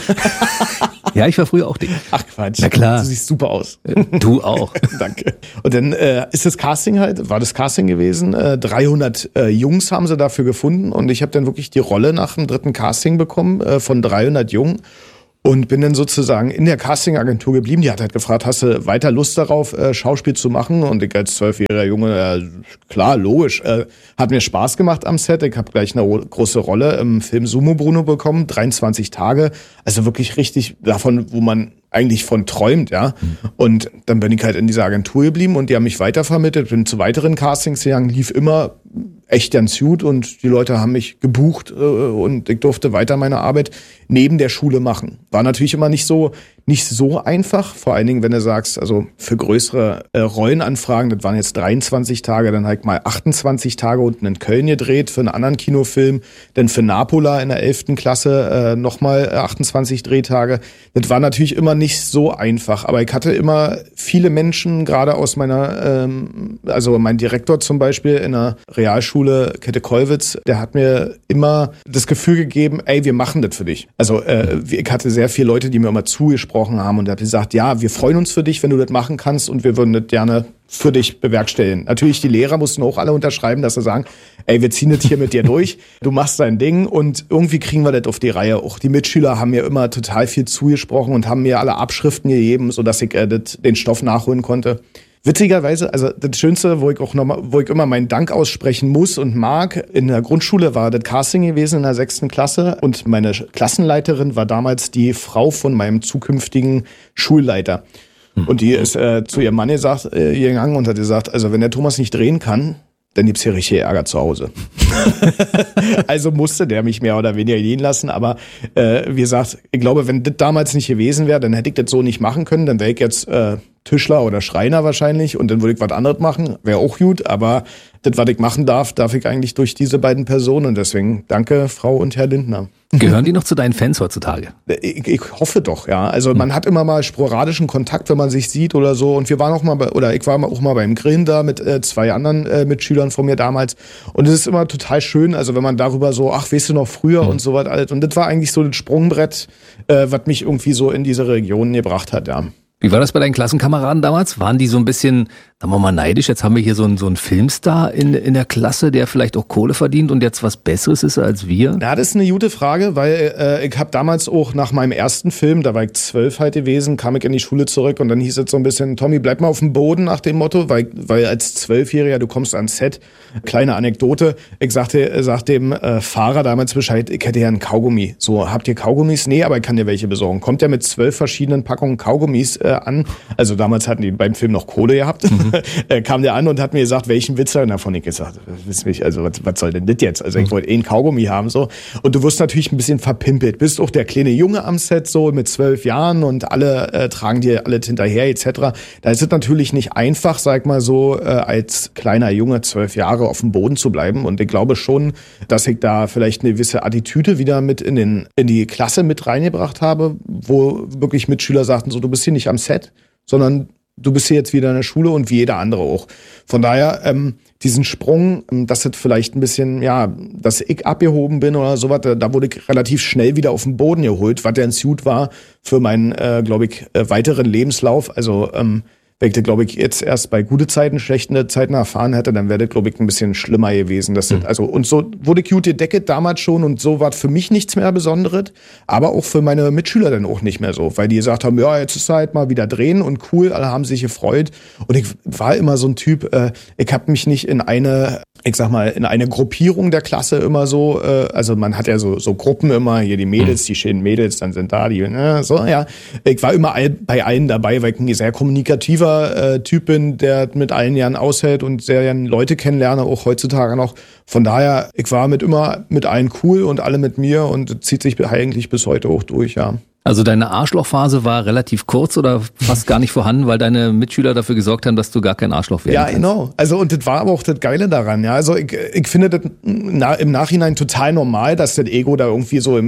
Ja, ich war früher auch dick. Ach Quatsch. Na klar. Du siehst super aus. Du auch. Danke. Und dann ist das Casting gewesen. 300 Jungs haben sie dafür gefunden und ich habe dann wirklich die Rolle nach dem 3. Casting bekommen von 300 Jungen. Und bin dann sozusagen in der Castingagentur geblieben. Die hat halt gefragt, hast du weiter Lust darauf, Schauspiel zu machen? Und ich als 12-jähriger Junge, klar, logisch. Hat mir Spaß gemacht am Set. Ich habe gleich eine große Rolle im Film Sumo Bruno bekommen, 23 Tage. Also wirklich richtig davon, wo man eigentlich von träumt, ja. Und dann bin ich halt in dieser Agentur geblieben und die haben mich weitervermittelt, bin zu weiteren Castings gegangen, lief immer echt ganz gut und die Leute haben mich gebucht und ich durfte weiter meine Arbeit neben der Schule machen. War natürlich immer nicht so einfach, vor allen Dingen, wenn du sagst, also für größere Rollenanfragen, das waren jetzt 23 Tage, dann halt mal 28 Tage unten in Köln gedreht für einen anderen Kinofilm, dann für Napola in der 11. Klasse nochmal 28 Drehtage. Das war natürlich immer nicht so einfach, aber ich hatte immer viele Menschen, gerade aus meiner, also mein Direktor zum Beispiel in der Realschule Käthe-Kollwitz, der hat mir immer das Gefühl gegeben, ey, wir machen das für dich. Also ich hatte sehr viele Leute, die mir immer zugesprochen haben und er hat gesagt, ja, wir freuen uns für dich, wenn du das machen kannst und wir würden das gerne für dich bewerkstelligen. Natürlich, die Lehrer mussten auch alle unterschreiben, dass sie sagen, ey, wir ziehen das hier mit dir durch, du machst dein Ding und irgendwie kriegen wir das auf die Reihe. Auch die Mitschüler haben mir immer total viel zugesprochen und haben mir alle Abschriften gegeben, sodass ich den Stoff nachholen konnte. Witzigerweise, also das Schönste, wo ich immer meinen Dank aussprechen muss und mag, in der Grundschule war das Casting gewesen in der 6. Klasse und meine Klassenleiterin war damals die Frau von meinem zukünftigen Schulleiter. Und die ist zu ihrem Mann gegangen und hat gesagt, also wenn der Thomas nicht drehen kann, dann gibt's hier richtig Ärger zu Hause. Also musste der mich mehr oder weniger gehen lassen, aber wie gesagt, ich glaube, wenn das damals nicht gewesen wäre, dann hätte ich das so nicht machen können, dann wäre ich jetzt Tischler oder Schreiner wahrscheinlich und dann würde ich was anderes machen, wäre auch gut, aber das, was ich machen darf ich eigentlich durch diese beiden Personen und deswegen danke, Frau und Herr Lindner. Gehören die noch zu deinen Fans heutzutage? Ich hoffe doch, ja. Also man hat immer mal sporadischen Kontakt, wenn man sich sieht oder so. Und wir waren auch mal ich war auch mal beim Grillen da mit 2 anderen Mitschülern von mir damals. Und es ist immer total schön, also wenn man darüber so, ach, weißt du noch früher und so was alles. Und das war eigentlich so das Sprungbrett, was mich irgendwie so in diese Region gebracht hat, ja. Wie war das bei deinen Klassenkameraden damals? Waren die so ein bisschen, sagen wir mal, neidisch? Jetzt haben wir hier so einen Filmstar in der Klasse, der vielleicht auch Kohle verdient und jetzt was Besseres ist als wir? Ja, das ist eine gute Frage, weil ich habe damals auch nach meinem ersten Film, da war ich 12 halt gewesen, kam ich in die Schule zurück und dann hieß es so ein bisschen, Tommy, bleib mal auf dem Boden nach dem Motto, weil als 12-Jähriger, du kommst ans Set. Kleine Anekdote, ich sagte dem Fahrer damals Bescheid, ich hätte ja einen Kaugummi. So, habt ihr Kaugummis? Nee, aber ich kann dir welche besorgen. Kommt ja mit 12 verschiedenen Packungen Kaugummis an. Also damals hatten die beim Film noch Kohle gehabt. Kam der an und hat mir gesagt, welchen Witz er davon ich gesagt. Also was soll denn das jetzt? Also ich wollte einen Kaugummi haben so. Und du wirst natürlich ein bisschen verpimpelt. Bist auch der kleine Junge am Set so mit 12 Jahren und alle tragen dir alles hinterher etc. Da ist es natürlich nicht einfach, sag mal so, als kleiner Junge 12 Jahre auf dem Boden zu bleiben. Und ich glaube schon, dass ich da vielleicht eine gewisse Attitüde wieder mit in die Klasse mit reingebracht habe, wo wirklich Mitschüler sagten, so, du bist hier nicht am Set, sondern du bist hier jetzt wieder in der Schule und wie jeder andere auch. Von daher, diesen Sprung, dass das vielleicht ein bisschen, ja, dass ich abgehoben bin oder sowas, da wurde ich relativ schnell wieder auf den Boden geholt, was der ins Gut war für meinen, glaube ich, weiteren Lebenslauf. Also, wenn ich das, glaube ich, jetzt erst bei gute Zeiten, schlechten Zeiten erfahren hätte, dann wäre das, glaube ich, ein bisschen schlimmer gewesen. Und so wurde ich gut gedeckt damals schon und so war für mich nichts mehr Besonderes, aber auch für meine Mitschüler dann auch nicht mehr so, weil die gesagt haben, ja, jetzt ist halt mal wieder drehen und cool, alle haben sich gefreut und ich war immer so ein Typ, ich habe mich nicht in eine Gruppierung der Klasse immer so, also man hat ja so Gruppen immer, hier die Mädels, die schönen Mädels, dann sind da die, so, ja. Ich war immer bei allen dabei, weil ich ein sehr kommunikativer Typ bin, der mit allen Jahren aushält und sehr gerne Leute kennenlerne, auch heutzutage noch. Von daher, ich war immer mit allen cool und alle mit mir und zieht sich eigentlich bis heute auch durch, ja. Also deine Arschlochphase war relativ kurz oder fast gar nicht vorhanden, weil deine Mitschüler dafür gesorgt haben, dass du gar kein Arschloch werden kannst. Ja, genau. Also und das war aber auch das Geile daran. Ja, also ich finde das im Nachhinein total normal, dass das Ego da irgendwie so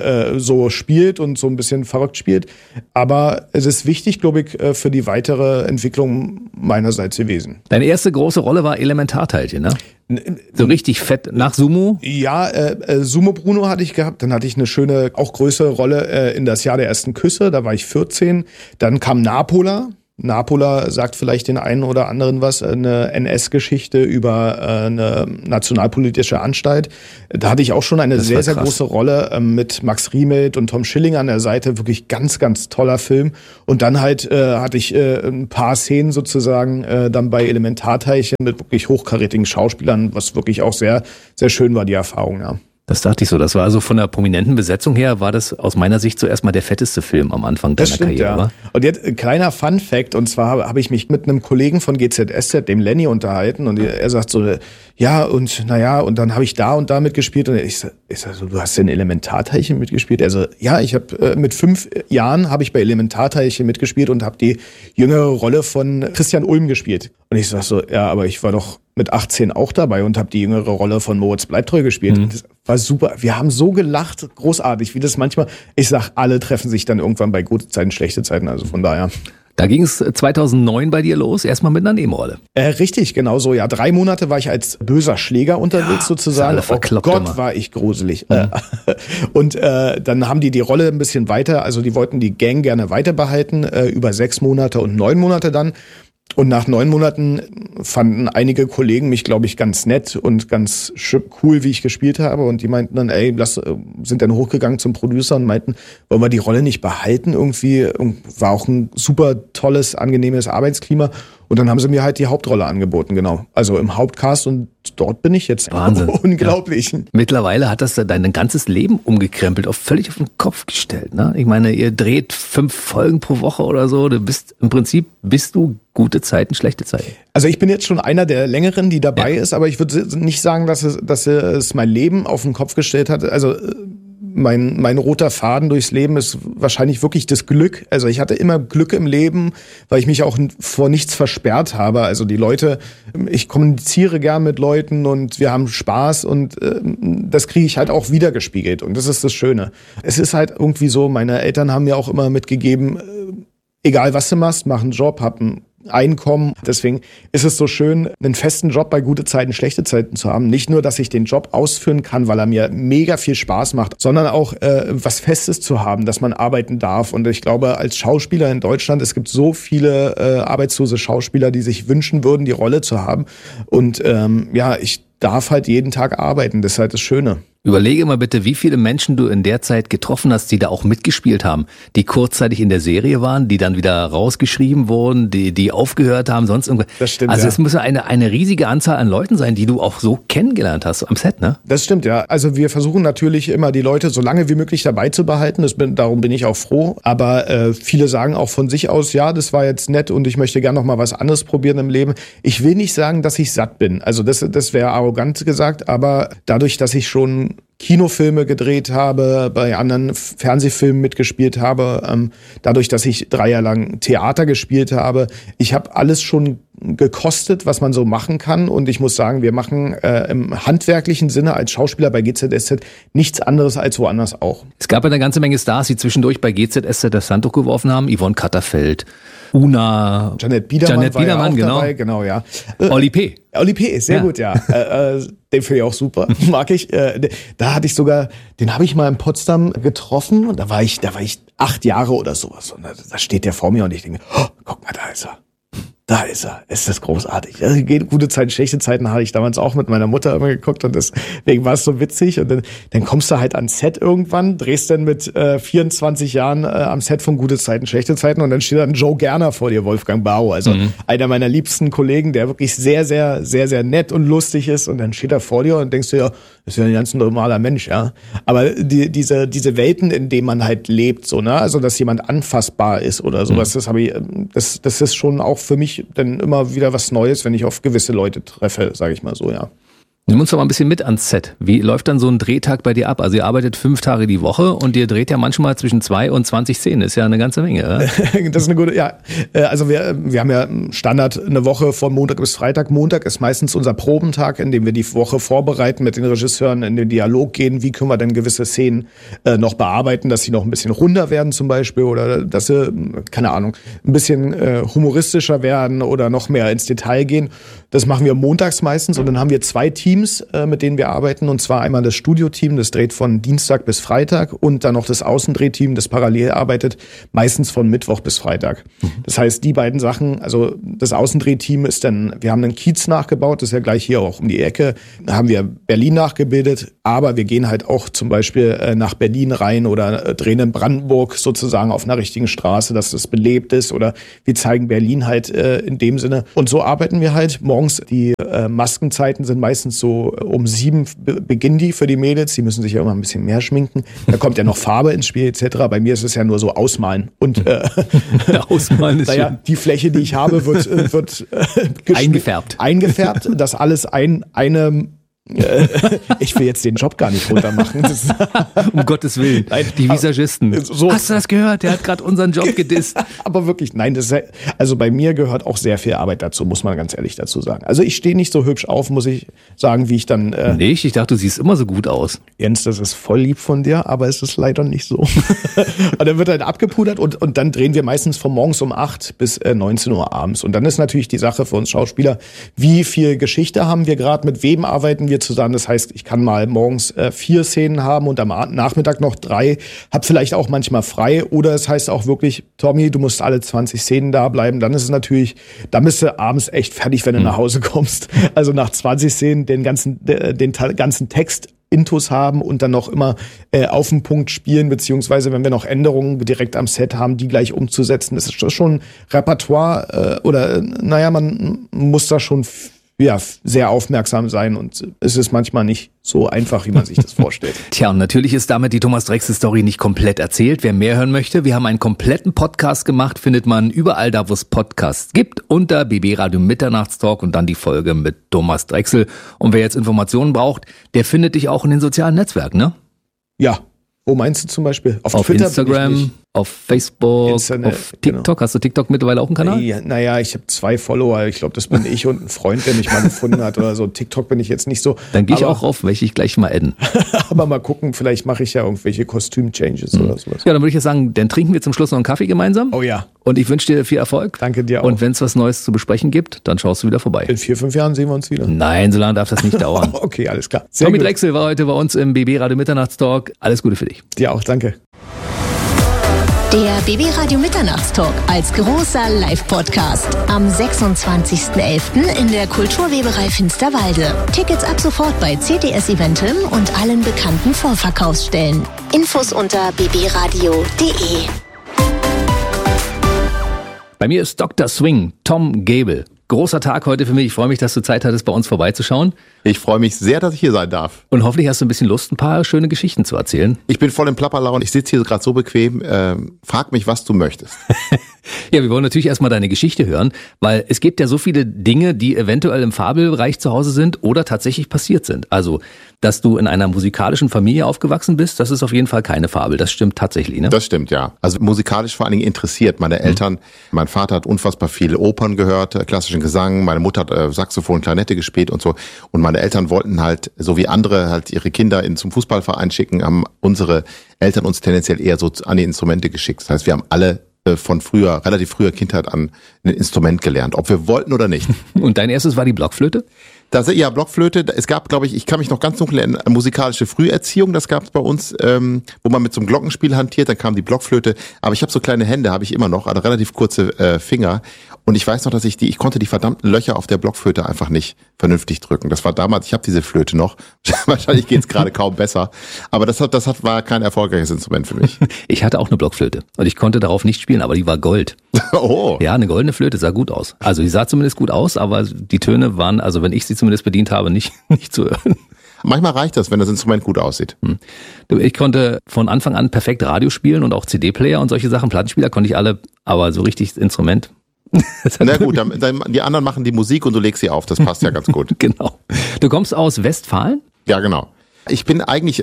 so spielt und so ein bisschen verrückt spielt. Aber es ist wichtig, glaube ich, für die weitere Entwicklung meinerseits gewesen. Deine erste große Rolle war Elementarteilchen, ne? So richtig fett nach Sumo? Ja, Sumo Bruno hatte ich gehabt. Dann hatte ich eine schöne, auch größere Rolle in das Jahr der ersten Küsse. Da war ich 14. Dann kam Napola. Napola sagt vielleicht den einen oder anderen was, eine NS-Geschichte über eine nationalpolitische Anstalt. Da hatte ich auch schon eine sehr, sehr große Rolle mit Max Riemelt und Tom Schilling an der Seite. Wirklich ganz, ganz toller Film. Und dann halt hatte ich ein paar Szenen sozusagen dann bei Elementarteilchen mit wirklich hochkarätigen Schauspielern, was wirklich auch sehr, sehr schön war, die Erfahrung, ja. Das dachte ich so. Das war also von der prominenten Besetzung her, war das aus meiner Sicht zuerst mal der fetteste Film am Anfang deiner Karriere. Ja. Und jetzt ein kleiner Fun-Fact, und zwar habe ich mich mit einem Kollegen von GZSZ, dem Lenny, unterhalten und er sagt so, ja und naja, und dann habe ich da und da mitgespielt und ich sag so, du hast in Elementarteilchen mitgespielt? Also ja, ich habe mit 5 Jahren habe ich bei Elementarteilchen mitgespielt und habe die jüngere Rolle von Christian Ulm gespielt. Und ich sag so, ja, aber ich war doch mit 18 auch dabei und habe die jüngere Rolle von Moritz Bleibtreu gespielt. Und das war super. Wir haben so gelacht, großartig, wie das manchmal, ich sag, alle treffen sich dann irgendwann bei gute Zeiten, schlechte Zeiten, also von daher. Da ging es 2009 bei dir los, erstmal mit einer Nebenrolle. Richtig, genau so. Ja, 3 Monate war ich als böser Schläger unterwegs sozusagen. Oh Gott, war ich gruselig. Und dann haben die Rolle ein bisschen weiter, also die wollten die Gang gerne weiter behalten, über 6 Monate und 9 Monate dann. Und nach 9 Monaten fanden einige Kollegen mich, glaube ich, ganz nett und ganz cool, wie ich gespielt habe. Und die meinten dann, sind dann hochgegangen zum Producer und meinten, wollen wir die Rolle nicht behalten irgendwie? War auch ein super tolles, angenehmes Arbeitsklima. Und dann haben sie mir halt die Hauptrolle angeboten, genau. Also im Hauptcast und dort bin ich jetzt. Wahnsinn. Unglaublich. Ja. Mittlerweile hat das dein ganzes Leben umgekrempelt, völlig auf den Kopf gestellt. Ne? Ich meine, ihr dreht 5 Folgen pro Woche oder so. Im Prinzip bist du gute Zeiten, schlechte Zeiten. Also ich bin jetzt schon einer der Längeren, die dabei ist, aber ich würde nicht sagen, dass es mein Leben auf den Kopf gestellt hat. Also mein roter Faden durchs Leben ist wahrscheinlich wirklich das Glück. Also ich hatte immer Glück im Leben, weil ich mich auch vor nichts versperrt habe. Also die Leute, ich kommuniziere gern mit Leuten und wir haben Spaß und das kriege ich halt auch wiedergespiegelt und das ist das Schöne. Es ist halt irgendwie so, meine Eltern haben mir auch immer mitgegeben, egal was du machst, mach einen Job, hab ein Einkommen. Deswegen ist es so schön, einen festen Job bei gute Zeiten, schlechte Zeiten zu haben. Nicht nur, dass ich den Job ausführen kann, weil er mir mega viel Spaß macht, sondern auch was Festes zu haben, dass man arbeiten darf. Und ich glaube, als Schauspieler in Deutschland, es gibt so viele arbeitslose Schauspieler, die sich wünschen würden, die Rolle zu haben. Und ich darf halt jeden Tag arbeiten. Das ist halt das Schöne. Überlege mal bitte, wie viele Menschen du in der Zeit getroffen hast, die da auch mitgespielt haben, die kurzzeitig in der Serie waren, die dann wieder rausgeschrieben wurden, die aufgehört haben, sonst irgendwas. Das stimmt, also es muss eine riesige Anzahl an Leuten sein, die du auch so kennengelernt hast am Set, ne? Das stimmt, ja. Also wir versuchen natürlich immer die Leute so lange wie möglich dabei zu behalten. Darum bin ich auch froh. Aber viele sagen auch von sich aus, ja, das war jetzt nett und ich möchte gerne noch mal was anderes probieren im Leben. Ich will nicht sagen, dass ich satt bin. Also das wäre arrogant gesagt. Aber dadurch, dass ich schon Kinofilme gedreht habe, bei anderen Fernsehfilmen mitgespielt habe, dadurch, dass ich 3 Jahre lang Theater gespielt habe. Ich habe alles schon gekostet, was man so machen kann. Und ich muss sagen, wir machen im handwerklichen Sinne als Schauspieler bei GZSZ nichts anderes als woanders auch. Es gab eine ganze Menge Stars, die zwischendurch bei GZSZ das Handtuch geworfen haben. Yvonne Katterfeld, Una, Janet Biedermann war ja auch genau. Dabei, genau, ja. Olli P. Olli P. ist sehr gut, ja. Den finde ich auch super, mag ich. Da hatte ich sogar, den habe ich mal in Potsdam getroffen und da war ich 8 Jahre oder sowas. Und da steht der vor mir und ich denke, oh, guck mal, da ist er. Da ist er. Ist das großartig. Also, gute Zeiten, schlechte Zeiten habe ich damals auch mit meiner Mutter immer geguckt und deswegen war es so witzig. Und dann kommst du halt ans Set irgendwann, drehst dann mit 24 Jahren am Set von Gute Zeiten, schlechte Zeiten und dann steht dann Joe Gerner vor dir, Wolfgang Bau. Also einer meiner liebsten Kollegen, der wirklich sehr, sehr, sehr, sehr nett und lustig ist. Und dann steht er vor dir und denkst du ja, das ist ja ein ganz normaler Mensch, ja. Aber diese Welten, in denen man halt lebt, so, ne, also dass jemand anfassbar ist oder sowas, das ist schon auch für mich dann immer wieder was Neues, wenn ich auf gewisse Leute treffe, sage ich mal so, ja. Nimm uns doch mal ein bisschen mit ans Set. Wie läuft dann so ein Drehtag bei dir ab? Also ihr arbeitet 5 Tage die Woche und ihr dreht ja manchmal zwischen 2 und 20 Szenen. Das ist ja eine ganze Menge, oder? Das ist eine gute, ja. Also wir haben ja Standard eine Woche von Montag bis Freitag. Montag ist meistens unser Probentag, in dem wir die Woche vorbereiten, mit den Regisseuren in den Dialog gehen. Wie können wir denn gewisse Szenen noch bearbeiten, dass sie noch ein bisschen runder werden zum Beispiel oder dass sie, keine Ahnung, ein bisschen humoristischer werden oder noch mehr ins Detail gehen. Das machen wir montags meistens und dann haben wir 2 Teams, mit denen wir arbeiten, und zwar einmal das Studioteam, das dreht von Dienstag bis Freitag, und dann noch das Außendrehteam, das parallel arbeitet, meistens von Mittwoch bis Freitag. Das heißt, die beiden Sachen, also das Außendrehteam ist dann, wir haben einen Kiez nachgebaut, das ist ja gleich hier auch um die Ecke, da haben wir Berlin nachgebildet, aber wir gehen halt auch zum Beispiel nach Berlin rein oder drehen in Brandenburg sozusagen auf einer richtigen Straße, dass das belebt ist, oder wir zeigen Berlin halt in dem Sinne. Und so arbeiten wir halt morgens. Die Maskenzeiten sind meistens so um 7 beginnen die für die Mädels. Die müssen sich ja immer ein bisschen mehr schminken. Da kommt ja noch Farbe ins Spiel etc. Bei mir ist es ja nur so ausmalen. Und ausmalen ist naja, die Fläche, die ich habe, wird eingefärbt, dass alles eine ich will jetzt den Job gar nicht runtermachen. Um Gottes Willen. Nein, die Visagisten. So. Hast du das gehört? Der hat gerade unseren Job gedisst. Aber wirklich, nein, also bei mir gehört auch sehr viel Arbeit dazu, muss man ganz ehrlich dazu sagen. Also ich stehe nicht so hübsch auf, muss ich sagen, wie ich dann... Nicht? Ich dachte, du siehst immer so gut aus. Jens, das ist voll lieb von dir, aber es ist leider nicht so. Und dann wird halt abgepudert und dann drehen wir meistens von morgens um 8 bis 19 Uhr abends. Und dann ist natürlich die Sache für uns Schauspieler, wie viel Geschichte haben wir gerade, mit wem arbeiten wir zusammen. Das heißt, ich kann mal morgens 4 Szenen haben und am Nachmittag noch 3, hab vielleicht auch manchmal frei, oder es heißt auch wirklich, Tommy, du musst alle 20 Szenen da bleiben. Dann ist es natürlich, da bist du abends echt fertig, wenn du nach Hause kommst. Also nach 20 Szenen den ganzen Text Intus haben und dann noch immer auf den Punkt spielen, beziehungsweise wenn wir noch Änderungen direkt am Set haben, die gleich umzusetzen. Das ist schon Repertoire man muss da schon sehr aufmerksam sein, und es ist manchmal nicht so einfach, wie man sich das vorstellt. Tja, und natürlich ist damit die Thomas Drexel-Story nicht komplett erzählt. Wer mehr hören möchte, wir haben einen kompletten Podcast gemacht, findet man überall da, wo es Podcasts gibt, unter BB Radio Mitternachtstalk und dann die Folge mit Thomas Drexel. Und wer jetzt Informationen braucht, der findet dich auch in den sozialen Netzwerken, ne? Ja. Wo meinst du zum Beispiel? Auf Twitter, Instagram, auf Facebook, auf TikTok. Genau. Hast du TikTok mittlerweile auch einen Kanal? Naja, ich habe 2 Follower. Ich glaube, das bin ich und ein Freund, der mich mal gefunden hat oder so. TikTok bin ich jetzt nicht so. Dann gehe ich auch rauf, welche ich gleich mal adden. Aber mal gucken, vielleicht mache ich ja irgendwelche Kostüm-Changes oder sowas. Ja, dann würde ich ja sagen, dann trinken wir zum Schluss noch einen Kaffee gemeinsam. Oh ja. Und ich wünsche dir viel Erfolg. Danke dir auch. Und wenn es was Neues zu besprechen gibt, dann schaust du wieder vorbei. In 4-5 Jahren sehen wir uns wieder. Nein, so lange darf das nicht dauern. Okay, alles klar. Tommy Drexel war heute bei uns im BB Radio Mitternachtstalk. Alles Gute für dich. Dir auch, danke. Der BB Radio Mitternachtstalk als großer Live-Podcast am 26.11. in der Kulturweberei Finsterwalde. Tickets ab sofort bei CTS Eventim und allen bekannten Vorverkaufsstellen. Infos unter bbradio.de. Bei mir ist Dr. Swing, Tom Gable. Großer Tag heute für mich. Ich freue mich, dass du Zeit hattest, bei uns vorbeizuschauen. Ich freue mich sehr, dass ich hier sein darf. Und hoffentlich hast du ein bisschen Lust, ein paar schöne Geschichten zu erzählen. Ich bin voll im Plapperlaune. Ich sitze hier gerade so bequem. Frag mich, was du möchtest. Ja, wir wollen natürlich erstmal deine Geschichte hören, weil es gibt ja so viele Dinge, die eventuell im Fabelbereich zu Hause sind oder tatsächlich passiert sind. Also, dass du in einer musikalischen Familie aufgewachsen bist, das ist auf jeden Fall keine Fabel. Das stimmt tatsächlich, ne? Das stimmt, ja. Also musikalisch vor allen Dingen interessiert. Meine Eltern, mein Vater hat unfassbar viele Opern gehört, klassischen Gesang. Meine Mutter hat Saxophon, Klarinette gespielt und so. Und meine Eltern wollten halt, so wie andere halt ihre Kinder zum Fußballverein schicken, haben unsere Eltern uns tendenziell eher so an die Instrumente geschickt. Das heißt, wir haben alle von relativ früher Kindheit an ein Instrument gelernt, ob wir wollten oder nicht. Und dein erstes war die Blockflöte? Ja, Blockflöte. Es gab, glaube ich kann mich noch ganz dunkel erinnern, musikalische Früherziehung, das gab es bei uns, wo man mit so einem Glockenspiel hantiert, dann kam die Blockflöte. Aber ich habe so kleine Hände, habe ich immer noch, also relativ kurze Finger. Und ich weiß noch, dass ich konnte die verdammten Löcher auf der Blockflöte einfach nicht vernünftig drücken. Das war damals, ich habe diese Flöte noch. Wahrscheinlich geht's gerade kaum besser. Aber das war kein erfolgreiches Instrument für mich. Ich hatte auch eine Blockflöte und ich konnte darauf nicht spielen, aber die war Gold. Oh. Ja, eine goldene Flöte sah gut aus. Also die sah zumindest gut aus, aber die Töne waren, also wenn ich sie zumindest bedient habe, nicht zu hören. Manchmal reicht das, wenn das Instrument gut aussieht. Ich konnte von Anfang an perfekt Radio spielen und auch CD-Player und solche Sachen, Plattenspieler konnte ich alle, aber so richtig Instrument. Na gut, dann die anderen machen die Musik und du legst sie auf. Das passt ja ganz gut. Genau. Du kommst aus Westfalen? Ja, genau. Ich bin eigentlich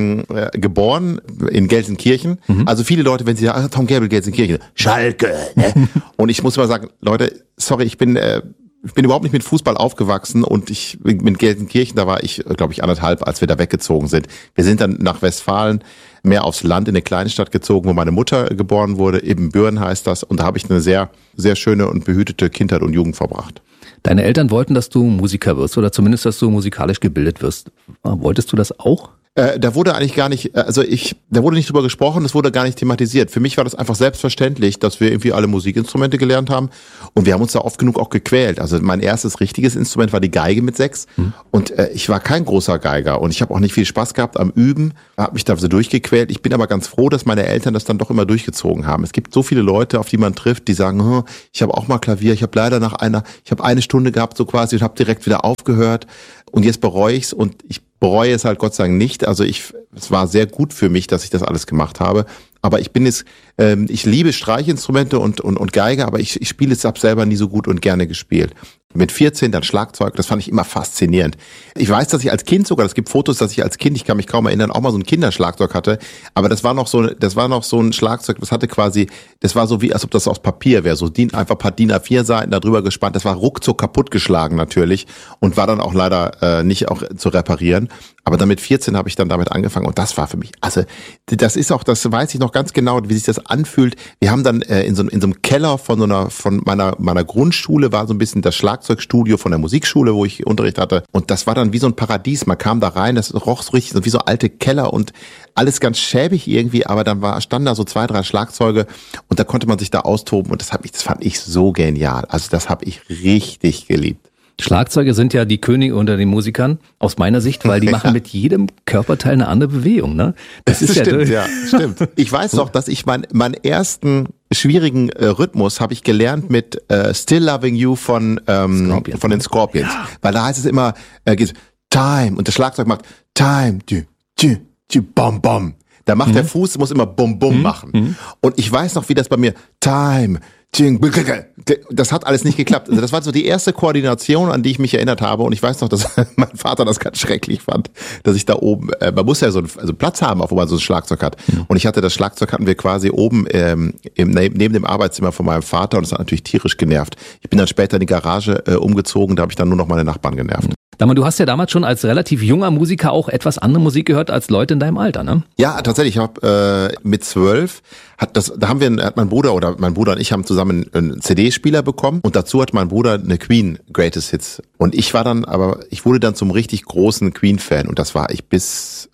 geboren in Gelsenkirchen. Also viele Leute, wenn sie sagen, Tom Gäbel, Gelsenkirchen, Schalke. Ne? Und ich muss mal sagen, Leute, sorry, ich bin überhaupt nicht mit Fußball aufgewachsen und mit Gelsenkirchen, da war ich, glaube ich, 1,5, als wir da weggezogen sind. Wir sind dann nach Westfalen, mehr aufs Land, in eine kleine Stadt gezogen, wo meine Mutter geboren wurde. Ebenbüren heißt das. Und da habe ich eine sehr, sehr schöne und behütete Kindheit und Jugend verbracht. Deine Eltern wollten, dass du Musiker wirst oder zumindest, dass du musikalisch gebildet wirst. Wolltest du das auch? Da wurde eigentlich gar nicht, da wurde nicht drüber gesprochen, das wurde gar nicht thematisiert. Für mich war das einfach selbstverständlich, dass wir irgendwie alle Musikinstrumente gelernt haben und wir haben uns da oft genug auch gequält. Also mein erstes richtiges Instrument war die Geige mit 6 und ich war kein großer Geiger und ich habe auch nicht viel Spaß gehabt am Üben, habe mich da so durchgequält. Ich bin aber ganz froh, dass meine Eltern das dann doch immer durchgezogen haben. Es gibt so viele Leute, auf die man trifft, die sagen, ich habe auch mal Klavier, ich habe leider ich habe eine Stunde gehabt so quasi und habe direkt wieder aufgehört und jetzt bereue ich's und ich bereue es halt Gott sei Dank nicht. Also es war sehr gut für mich, dass ich das alles gemacht habe. Aber ich liebe Streichinstrumente und Geige, aber ich spiele es ab selber nie so gut und gerne gespielt. Mit 14 dann Schlagzeug, das fand ich immer faszinierend. Ich weiß, dass ich als Kind sogar, es gibt Fotos, dass ich als Kind, ich kann mich kaum erinnern, auch mal so ein Kinderschlagzeug hatte, aber das war noch so ein Schlagzeug, das war so wie, als ob das aus Papier wäre, so einfach ein paar DIN A4 Seiten da drüber gespannt, das war ruckzuck kaputtgeschlagen natürlich und war dann auch leider nicht auch zu reparieren. Aber dann mit 14 habe ich dann damit angefangen und das war für mich, also das weiß ich noch ganz genau, wie sich das anfühlt. Wir haben dann in so einem Keller von meiner Grundschule war so ein bisschen das Schlagzeugstudio von der Musikschule, wo ich Unterricht hatte. Und das war dann wie so ein Paradies. Man kam da rein, das roch so richtig, wie so alte Keller und alles ganz schäbig irgendwie, aber dann standen da so 2, 3 Schlagzeuge und da konnte man sich da austoben und das fand ich so genial. Also das habe ich richtig geliebt. Schlagzeuge sind ja die Könige unter den Musikern, aus meiner Sicht, weil die machen mit jedem Körperteil eine andere Bewegung, ne? Das ist stimmt, ja, stimmt. Ich weiß doch, dass ich meinen ersten schwierigen Rhythmus habe ich gelernt mit Still Loving You von den Scorpions. Ja. Weil da heißt es immer, Time und das Schlagzeug macht Time, bom, bom. Da macht der Fuß, muss immer bum, bum machen. Und ich weiß noch, wie das bei mir, Time, das hat alles nicht geklappt. Also das war so die erste Koordination, an die ich mich erinnert habe. Und ich weiß noch, dass mein Vater das ganz schrecklich fand, dass ich da oben, man muss ja so einen Platz haben, wo man so ein Schlagzeug hat. Und das Schlagzeug hatten wir quasi oben neben dem Arbeitszimmer von meinem Vater und das hat natürlich tierisch genervt. Ich bin dann später in die Garage umgezogen, da habe ich dann nur noch meine Nachbarn genervt. Du hast ja damals schon als relativ junger Musiker auch etwas andere Musik gehört als Leute in deinem Alter, ne? Ja, tatsächlich. Ich habe mit 12 hat mein Bruder und ich haben zusammen einen CD-Spieler bekommen und dazu hat mein Bruder eine Queen Greatest Hits. Und ich wurde dann zum richtig großen Queen-Fan und das war ich bis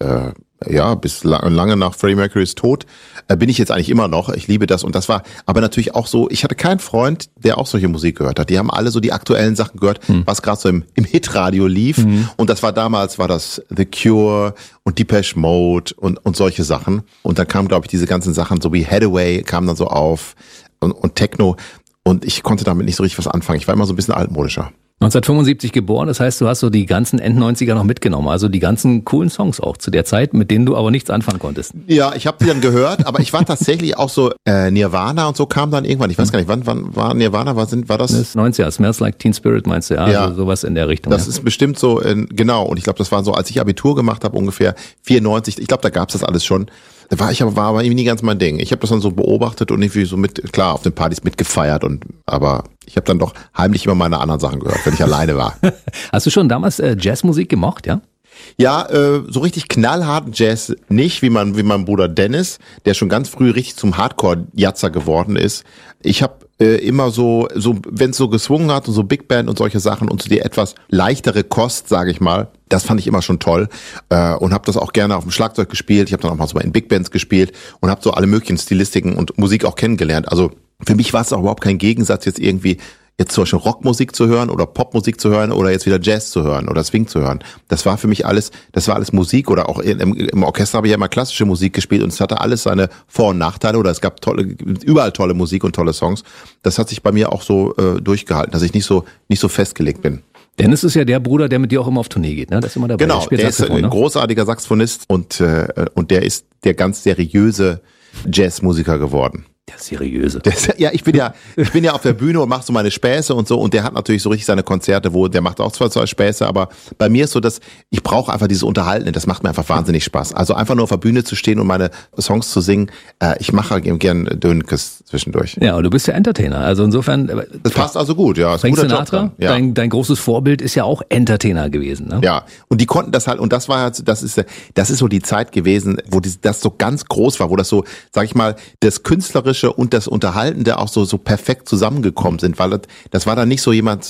lange nach Freddie Mercurys Tod bin ich jetzt eigentlich immer noch. Ich liebe das und das war aber natürlich auch so, ich hatte keinen Freund, der auch solche Musik gehört hat. Die haben alle so die aktuellen Sachen gehört, was gerade so im Hitradio lief und damals war das The Cure und Depeche Mode und solche Sachen und dann kamen, glaube ich, diese ganzen Sachen so wie Hathaway kamen dann so auf und Techno und ich konnte damit nicht so richtig was anfangen. Ich war immer so ein bisschen altmodischer. 1975 geboren, das heißt, du hast so die ganzen End-90er noch mitgenommen, also die ganzen coolen Songs auch zu der Zeit, mit denen du aber nichts anfangen konntest. Ja, ich habe die dann gehört, aber ich war tatsächlich auch so, Nirvana und so kam dann irgendwann, ich weiß gar nicht, wann war Nirvana, war das? Das 90er, Smells Like Teen Spirit meinst du, ja. Also sowas in der Richtung. Das ist bestimmt so, genau, und ich glaube, das war so, als ich Abitur gemacht habe, ungefähr 94, ich glaube, da gab's das alles schon. War aber irgendwie nie ganz mein Ding. Ich habe das dann so beobachtet und irgendwie so klar, auf den Partys mitgefeiert aber ich habe dann doch heimlich immer meine anderen Sachen gehört, wenn ich alleine war. Hast du schon damals Jazzmusik gemocht, ja? Ja, so richtig knallharten Jazz nicht, wie mein Bruder Dennis, der schon ganz früh richtig zum Hardcore-Jazzer geworden ist. Ich habe immer so wenn es so geswungen hat und so Big Band und solche Sachen und so die etwas leichtere Kost, sage ich mal, das fand ich immer schon toll und habe das auch gerne auf dem Schlagzeug gespielt. Ich habe dann auch mal so in Big Bands gespielt und habe so alle möglichen Stilistiken und Musik auch kennengelernt. Also für mich war es auch überhaupt kein Gegensatz, jetzt zum Beispiel Rockmusik zu hören oder Popmusik zu hören oder jetzt wieder Jazz zu hören oder Swing zu hören. Das war für mich alles Musik oder auch im Orchester habe ich ja immer klassische Musik gespielt und es hatte alles seine Vor- und Nachteile oder es gab überall tolle Musik und tolle Songs. Das hat sich bei mir auch so durchgehalten, dass ich nicht so festgelegt bin. Dennis ist ja der Bruder, der mit dir auch immer auf Tournee geht, ne? Das ist immer dabei. Genau, der ist ein großartiger Saxophonist und der ist der ganz seriöse Jazzmusiker geworden. Der Seriöse. Ich bin ja auf der Bühne und mache so meine Späße und so, und der hat natürlich so richtig seine Konzerte, der macht auch zwar zwei Späße, aber bei mir ist so, dass ich brauche einfach dieses Unterhaltende, das macht mir einfach wahnsinnig Spaß. Also einfach nur auf der Bühne zu stehen und meine Songs zu singen, ich mache gern Dönekes zwischendurch. Ja, und du bist ja Entertainer, also insofern. Das passt also gut, ja. Frank Sinatra, ja. Dein großes Vorbild ist ja auch Entertainer gewesen, ne? Ja, und die konnten das halt, und das war halt, das ist so die Zeit gewesen, wo das so ganz groß war, wo das so, sag ich mal, das Künstlerische und das Unterhaltende auch so perfekt zusammengekommen sind, weil das war dann nicht so jemand,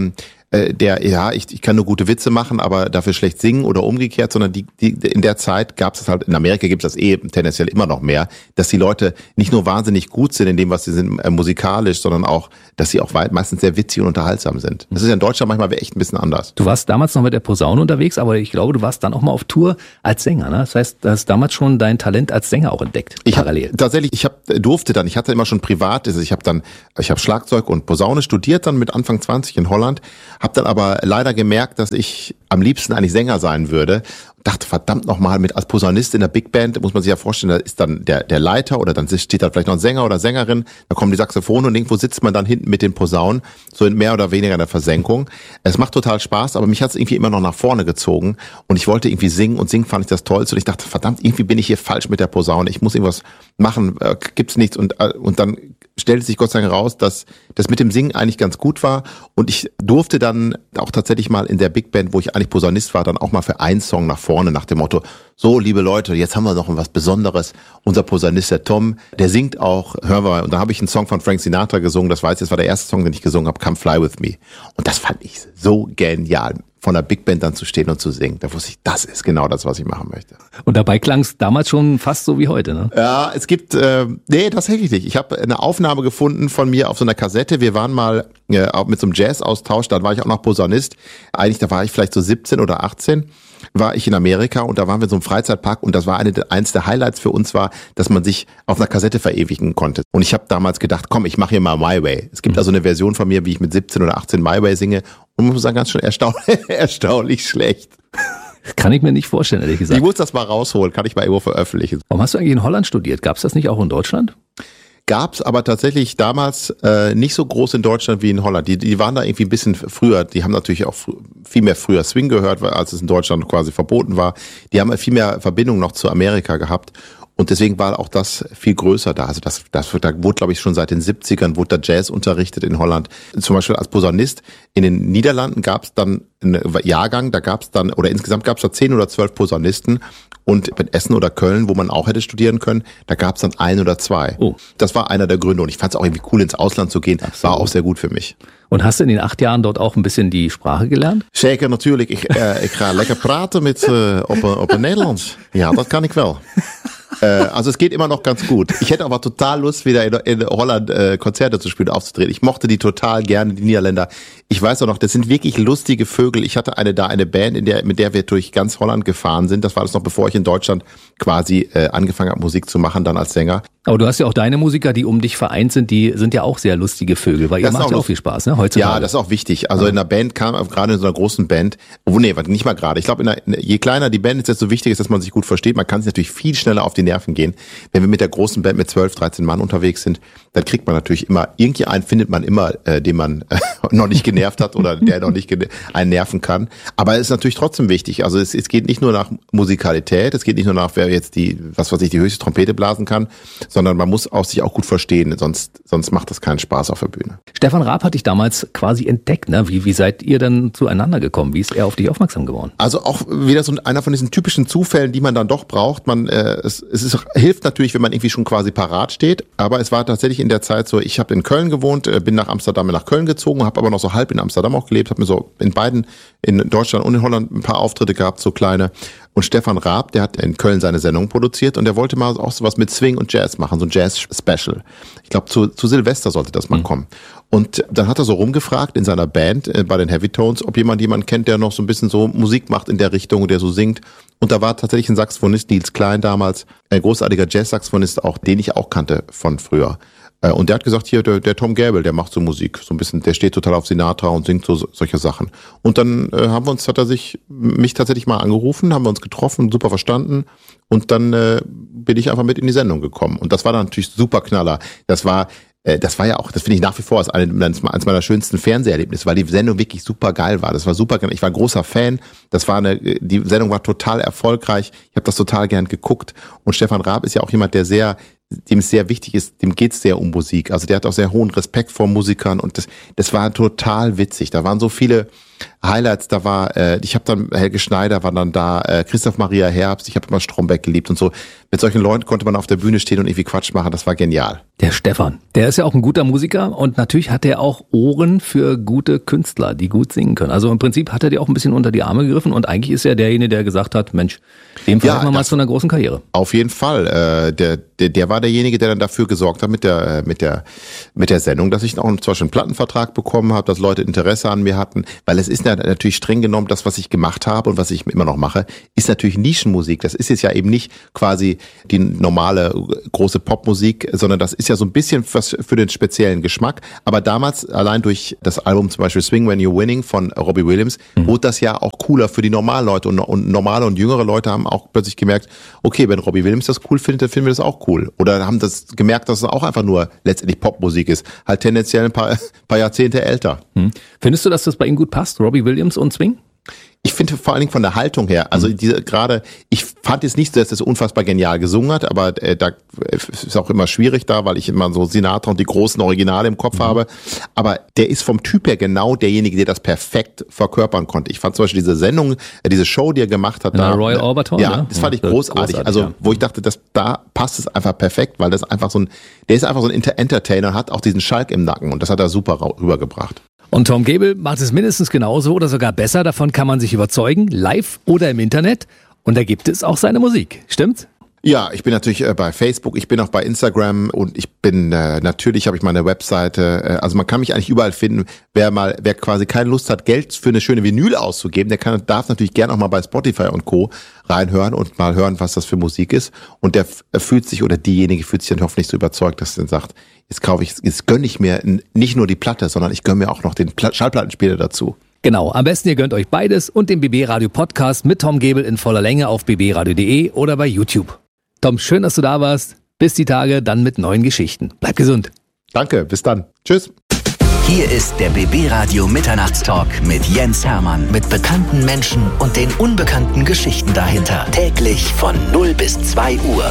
ich kann nur gute Witze machen, aber dafür schlecht singen oder umgekehrt, sondern in der Zeit gab es halt, in Amerika gibt es das tendenziell immer noch mehr, dass die Leute nicht nur wahnsinnig gut sind in dem, was sie sind, musikalisch, sondern auch, dass sie auch meistens sehr witzig und unterhaltsam sind. Das ist ja in Deutschland manchmal echt ein bisschen anders. Du warst damals noch mit der Posaune unterwegs, aber ich glaube, du warst dann auch mal auf Tour als Sänger, ne? Das heißt, du hast damals schon dein Talent als Sänger auch entdeckt, parallel. Ich hatte immer schon privat, ich habe Schlagzeug und Posaune studiert dann mit Anfang 20 in Holland, habe dann aber leider gemerkt, dass ich am liebsten eigentlich Sänger sein würde. Dachte, verdammt nochmal, als Posaunist in der Big Band, muss man sich ja vorstellen, da ist dann der Leiter oder dann steht da vielleicht noch ein Sänger oder Sängerin, da kommen die Saxophone und irgendwo sitzt man dann hinten mit den Posaunen, so in mehr oder weniger in der Versenkung. Es macht total Spaß, aber mich hat es irgendwie immer noch nach vorne gezogen und ich wollte irgendwie singen und singen fand ich das Tollste und ich dachte, verdammt, irgendwie bin ich hier falsch mit der Posaune, ich muss irgendwas machen, gibt's nichts und dann stellte sich Gott sei Dank raus, dass das mit dem Singen eigentlich ganz gut war und ich durfte dann auch tatsächlich mal in der Big Band, wo ich eigentlich Posaunist war, dann auch mal für einen Song nach vorne nach dem Motto, so liebe Leute, jetzt haben wir noch was Besonderes, unser Posaunist, der Tom, der singt auch, hören wir mal, und da habe ich einen Song von Frank Sinatra gesungen, das war der erste Song, den ich gesungen habe, Come Fly With Me, und das fand ich so genial, von der Big Band dann zu stehen und zu singen. Da wusste ich, das ist genau das, was ich machen möchte. Und dabei klang es damals schon fast so wie heute, ne? Ja, es gibt, tatsächlich nicht. Ich habe eine Aufnahme gefunden von mir auf so einer Kassette. Wir waren mal mit so einem Jazz-Austausch, da war ich auch noch Posaunist. Eigentlich, da war ich vielleicht so 17 oder 18. War ich in Amerika und da waren wir in so einem Freizeitpark und das war eins der Highlights für uns war, dass man sich auf einer Kassette verewigen konnte. Und ich habe damals gedacht, komm, ich mache hier mal My Way. Es gibt also eine Version von mir, wie ich mit 17 oder 18 My Way singe und man muss sagen, ganz schön erstaunlich schlecht. Das kann ich mir nicht vorstellen, ehrlich gesagt. Ich muss das mal rausholen, kann ich mal irgendwo veröffentlichen. Warum hast du eigentlich in Holland studiert? Gab es das nicht auch in Deutschland? Gab's aber tatsächlich damals nicht so groß in Deutschland wie in Holland. Die waren da irgendwie ein bisschen früher. Die haben natürlich auch viel mehr früher Swing gehört, als es in Deutschland quasi verboten war. Die haben viel mehr Verbindung noch zu Amerika gehabt. Und deswegen war auch das viel größer da. Also da wurde, glaube ich, schon seit den 70ern wurde da Jazz unterrichtet in Holland. Zum Beispiel als Posaunist. In den Niederlanden gab es dann einen Jahrgang, insgesamt gab es da 10 oder 12 Posaunisten. Und in Essen oder Köln, wo man auch hätte studieren können, da gab es dann 1 oder 2. Oh. Das war einer der Gründe. Und ich fand es auch irgendwie cool, ins Ausland zu gehen. Absolut. War auch sehr gut für mich. Und hast du in den 8 Jahren dort auch ein bisschen die Sprache gelernt? Zeker, natuurlijk. Ik ga lekker praten op Nederlands. Ja, das kann ich wel. Also es geht immer noch ganz gut. Ich hätte aber total Lust, wieder in Holland Konzerte zu spielen, aufzutreten. Ich mochte die total gerne, die Niederländer. Ich weiß auch noch, das sind wirklich lustige Vögel. Ich hatte eine Band, mit der wir durch ganz Holland gefahren sind. Das war das noch, bevor ich in Deutschland quasi angefangen habe, Musik zu machen, dann als Sänger. Aber du hast ja auch deine Musiker, die um dich vereint sind, die sind ja auch sehr lustige Vögel, weil ihr macht ja auch viel Spaß, ne? Heutzutage. Ja, das ist auch wichtig. Also in einer Band gerade in so einer großen Band, nicht mal gerade. Ich glaube, je kleiner die Band ist, desto wichtiger ist, dass man sich gut versteht. Man kann sich natürlich viel schneller auf die Nerven gehen. Wenn wir mit der großen Band mit 12, 13 Mann unterwegs sind, dann kriegt man natürlich immer, findet man immer, den man noch nicht genervt hat oder der noch nicht einen nerven kann. Aber es ist natürlich trotzdem wichtig. Also es geht nicht nur nach Musikalität, es geht nicht nur nach, wer jetzt die höchste Trompete blasen kann, sondern man muss sich auch gut verstehen, sonst macht das keinen Spaß auf der Bühne. Stefan Raab hat dich damals quasi entdeckt, ne? Wie seid ihr dann zueinander gekommen? Wie ist er auf dich aufmerksam geworden? Also auch wieder so einer von diesen typischen Zufällen, die man dann doch braucht. Hilft natürlich, wenn man irgendwie schon quasi parat steht, aber es war tatsächlich in der Zeit so, ich habe in Köln gewohnt, bin nach Köln gezogen, habe aber noch so halb in Amsterdam auch gelebt, habe mir so in Deutschland und in Holland ein paar Auftritte gehabt, so kleine. Und Stefan Raab, der hat in Köln seine Sendung produziert und der wollte mal auch sowas mit Swing und Jazz machen, so ein Jazz-Special. Ich glaube, zu Silvester sollte das mal kommen. Und dann hat er so rumgefragt in seiner Band, bei den Heavy Tones, ob jemanden kennt, der noch so ein bisschen so Musik macht in der Richtung, der so singt. Und da war tatsächlich ein Saxophonist, Nils Klein damals, ein großartiger Jazz-Saxophonist auch, den ich auch kannte von früher. Und der hat gesagt, hier, der Tom Gable, der macht so Musik, so ein bisschen, der steht total auf Sinatra und singt so solche Sachen. Und dann hat er mich tatsächlich mal angerufen, haben wir uns getroffen, super verstanden. Und dann bin ich einfach mit in die Sendung gekommen. Und das war dann natürlich super Knaller. Das war ja auch, das finde ich nach wie vor als eines meiner schönsten Fernseherlebnisse, weil die Sendung wirklich super geil war. Das war super, ich war ein großer Fan. Die Sendung war total erfolgreich. Ich habe das total gern geguckt. Und Stefan Raab ist ja auch jemand, dem es sehr wichtig ist, dem geht's sehr um Musik. Also der hat auch sehr hohen Respekt vor Musikern und das war total witzig. Da waren so viele Highlights, ich habe dann Helge Schneider war dann da, Christoph Maria Herbst, ich habe immer Stromberg geliebt und so. Mit solchen Leuten konnte man auf der Bühne stehen und irgendwie Quatsch machen, das war genial. Der Stefan, der ist ja auch ein guter Musiker und natürlich hat er auch Ohren für gute Künstler, die gut singen können. Also im Prinzip hat er dir auch ein bisschen unter die Arme gegriffen und eigentlich ist er derjenige, der gesagt hat, Mensch, dem verhelfen wir mal zu einer großen Karriere. Auf jeden Fall, der war derjenige, der dann dafür gesorgt hat mit der Sendung, dass ich auch zum Beispiel einen Plattenvertrag bekommen habe, dass Leute Interesse an mir hatten, weil es ist ja natürlich streng genommen, das, was ich gemacht habe und was ich immer noch mache, ist natürlich Nischenmusik. Das ist jetzt ja eben nicht quasi die normale große Popmusik, sondern das ist ja so ein bisschen was für den speziellen Geschmack. Aber damals, allein durch das Album zum Beispiel Swing When You're Winning von Robbie Williams, wurde das ja auch cooler für die normalen Leute und normale und jüngere Leute haben auch plötzlich gemerkt, okay, wenn Robbie Williams das cool findet, dann finden wir das auch cool. Oder haben das gemerkt, dass es auch einfach nur letztendlich Popmusik ist. Halt tendenziell ein paar Jahrzehnte älter. Findest du, dass das bei ihm gut passt, Robbie Williams und Swing? Ich finde vor allen Dingen von der Haltung her, also ich fand jetzt nicht, dass das unfassbar genial gesungen hat, aber da ist auch immer schwierig da, weil ich immer so Sinatra und die großen Originale im Kopf habe. Aber der ist vom Typ her genau derjenige, der das perfekt verkörpern konnte. Ich fand zum Beispiel diese Sendung, diese Show, die er gemacht hat, da Royal Albert Hall, ja, das fand ich großartig. Also wo ich dachte, da passt es einfach perfekt, weil das einfach der ist einfach so ein Entertainer, hat auch diesen Schalk im Nacken und das hat er super rübergebracht. Und Tom Gable macht es mindestens genauso oder sogar besser. Davon kann man sich überzeugen, live oder im Internet. Und da gibt es auch seine Musik. Stimmt's? Ja, ich bin natürlich bei Facebook, ich bin auch bei Instagram und ich bin natürlich habe ich meine Webseite. Also man kann mich eigentlich überall finden. Wer quasi keine Lust hat, Geld für eine schöne Vinyl auszugeben, darf natürlich gerne auch mal bei Spotify und Co. reinhören und mal hören, was das für Musik ist. Und der fühlt sich oder diejenige fühlt sich dann hoffentlich so überzeugt, dass er dann sagt, jetzt gönne ich mir nicht nur die Platte, sondern ich gönne mir auch noch den Schallplattenspieler dazu. Genau, am besten ihr gönnt euch beides und den BB Radio Podcast mit Tom Gable in voller Länge auf bbradio.de oder bei YouTube. Tom, schön, dass du da warst. Bis die Tage, dann mit neuen Geschichten. Bleib gesund. Danke, bis dann. Tschüss. Hier ist der BB Radio Mitternachtstalk mit Jens Hermann. Mit bekannten Menschen und den unbekannten Geschichten dahinter. Täglich von 0 bis 2 Uhr.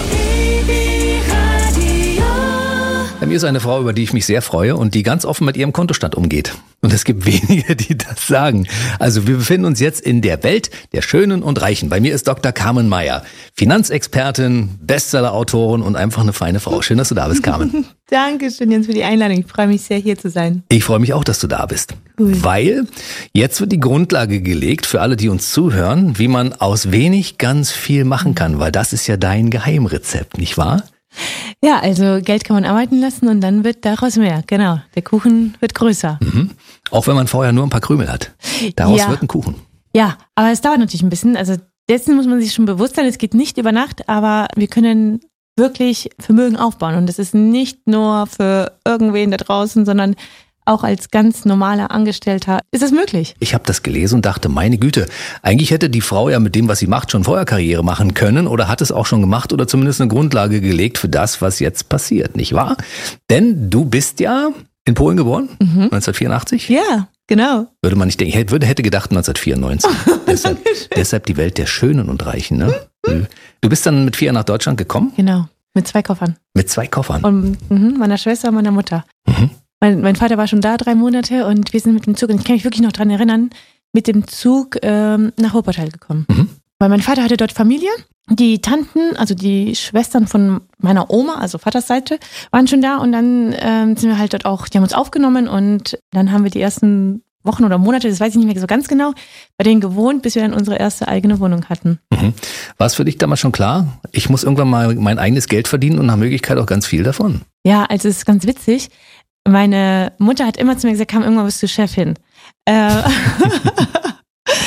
Bei mir ist eine Frau, über die ich mich sehr freue und die ganz offen mit ihrem Kontostand umgeht. Und es gibt wenige, die das sagen. Also wir befinden uns jetzt in der Welt der Schönen und Reichen. Bei mir ist Dr. Carmen Meyer, Finanzexpertin, Bestseller-Autorin und einfach eine feine Frau. Schön, dass du da bist, Carmen. Dankeschön, Jens, für die Einladung. Ich freue mich sehr, hier zu sein. Ich freue mich auch, dass du da bist. Cool. Weil jetzt wird die Grundlage gelegt für alle, die uns zuhören, wie man aus wenig ganz viel machen kann. Weil das ist ja dein Geheimrezept, nicht wahr? Ja, also Geld kann man arbeiten lassen und dann wird daraus mehr. Genau, der Kuchen wird größer. Mhm. Auch wenn man vorher nur ein paar Krümel hat. Daraus wird ein Kuchen. Ja, aber es dauert natürlich ein bisschen. Also dessen muss man sich schon bewusst sein. Es geht nicht über Nacht, aber wir können wirklich Vermögen aufbauen. Und das ist nicht nur für irgendwen da draußen, sondern auch als ganz normaler Angestellter ist es möglich. Ich habe das gelesen und dachte, meine Güte, eigentlich hätte die Frau ja mit dem, was sie macht, schon vorher Karriere machen können oder hat es auch schon gemacht oder zumindest eine Grundlage gelegt für das, was jetzt passiert, nicht wahr? Denn du bist ja in Polen geboren, 1984? Ja, genau. Würde man nicht denken, hätte gedacht 1994. deshalb die Welt der Schönen und Reichen, ne? Du bist dann mit 4 nach Deutschland gekommen? Genau, mit 2 Koffern. Mit 2 Koffern? Und meiner Schwester und meiner Mutter. Mein Vater war schon da 3 Monate und wir sind mit dem Zug, und ich kann mich wirklich noch dran erinnern, mit dem Zug nach Wuppertal gekommen. Weil mein Vater hatte dort Familie. Die Tanten, also die Schwestern von meiner Oma, also Vaters Seite, waren schon da und dann sind wir halt dort auch, die haben uns aufgenommen und dann haben wir die ersten Wochen oder Monate, das weiß ich nicht mehr so ganz genau, bei denen gewohnt, bis wir dann unsere erste eigene Wohnung hatten. War es für dich damals schon klar, ich muss irgendwann mal mein eigenes Geld verdienen und nach Möglichkeit auch ganz viel davon? Ja, also es ist ganz witzig. Meine Mutter hat immer zu mir gesagt, komm, irgendwann bist du Chefin.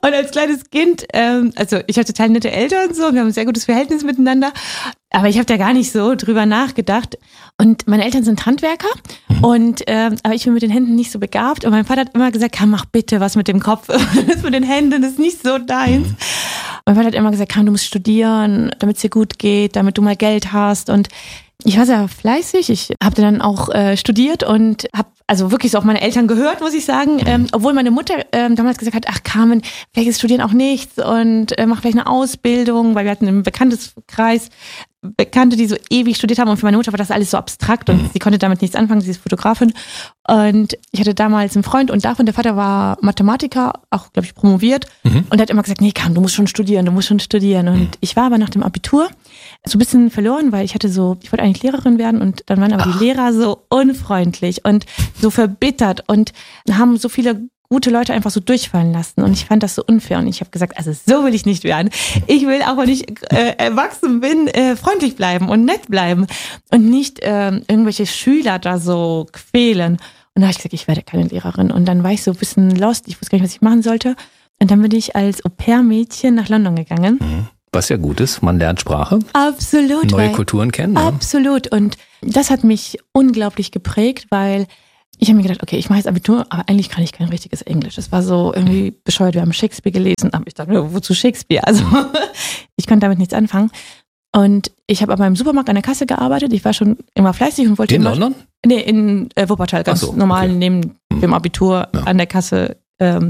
Und als kleines Kind, also ich hatte total nette Eltern und so, wir haben ein sehr gutes Verhältnis miteinander, aber ich habe da gar nicht so drüber nachgedacht. Und meine Eltern sind Handwerker und aber ich bin mit den Händen nicht so begabt. Und mein Vater hat immer gesagt, mach bitte was mit dem Kopf, das mit den Händen ist nicht so deins. Mein Vater hat immer gesagt, du musst studieren, damit es dir gut geht, damit du mal Geld hast. Und ich war sehr fleißig. Ich habe dann auch studiert und habe also wirklich so auf meine Eltern gehört, muss ich sagen. Obwohl meine Mutter damals gesagt hat, ach Carmen, vielleicht ist Studieren auch nichts und mach vielleicht eine Ausbildung, weil wir hatten im Bekannteskreis Bekannte, die so ewig studiert haben und für meine Mutter war das alles so abstrakt und sie konnte damit nichts anfangen, sie ist Fotografin. Und ich hatte damals einen Freund und der Vater war Mathematiker, auch glaube ich promoviert und hat immer gesagt, nee Carmen, du musst schon studieren. Und ich war aber nach dem Abitur so ein bisschen verloren, weil ich wollte eigentlich Lehrerin werden und dann waren aber die Lehrer so unfreundlich und so verbittert und haben so viele gute Leute einfach so durchfallen lassen und ich fand das so unfair und ich habe gesagt, also so will ich nicht werden. Ich will auch, wenn ich erwachsen bin, freundlich bleiben und nett bleiben und nicht irgendwelche Schüler da so quälen. Und da habe ich gesagt, ich werde keine Lehrerin und dann war ich so ein bisschen lost, ich wusste gar nicht, was ich machen sollte und dann bin ich als Au-pair-Mädchen nach London gegangen. Was ja gut ist, man lernt Sprache. Absolut. Neue Kulturen kennen. Absolut und das hat mich unglaublich geprägt, weil ich habe mir gedacht, okay, ich mache jetzt Abitur, aber eigentlich kann ich kein richtiges Englisch. Das war so irgendwie bescheuert. Wir haben Shakespeare gelesen, aber ich dachte, wozu Shakespeare? Also ich konnte damit nichts anfangen. Und ich habe aber im Supermarkt an der Kasse gearbeitet. Ich war schon immer fleißig und wollte in London? Nee, in Wuppertal, ganz normal neben dem Abitur an der Kasse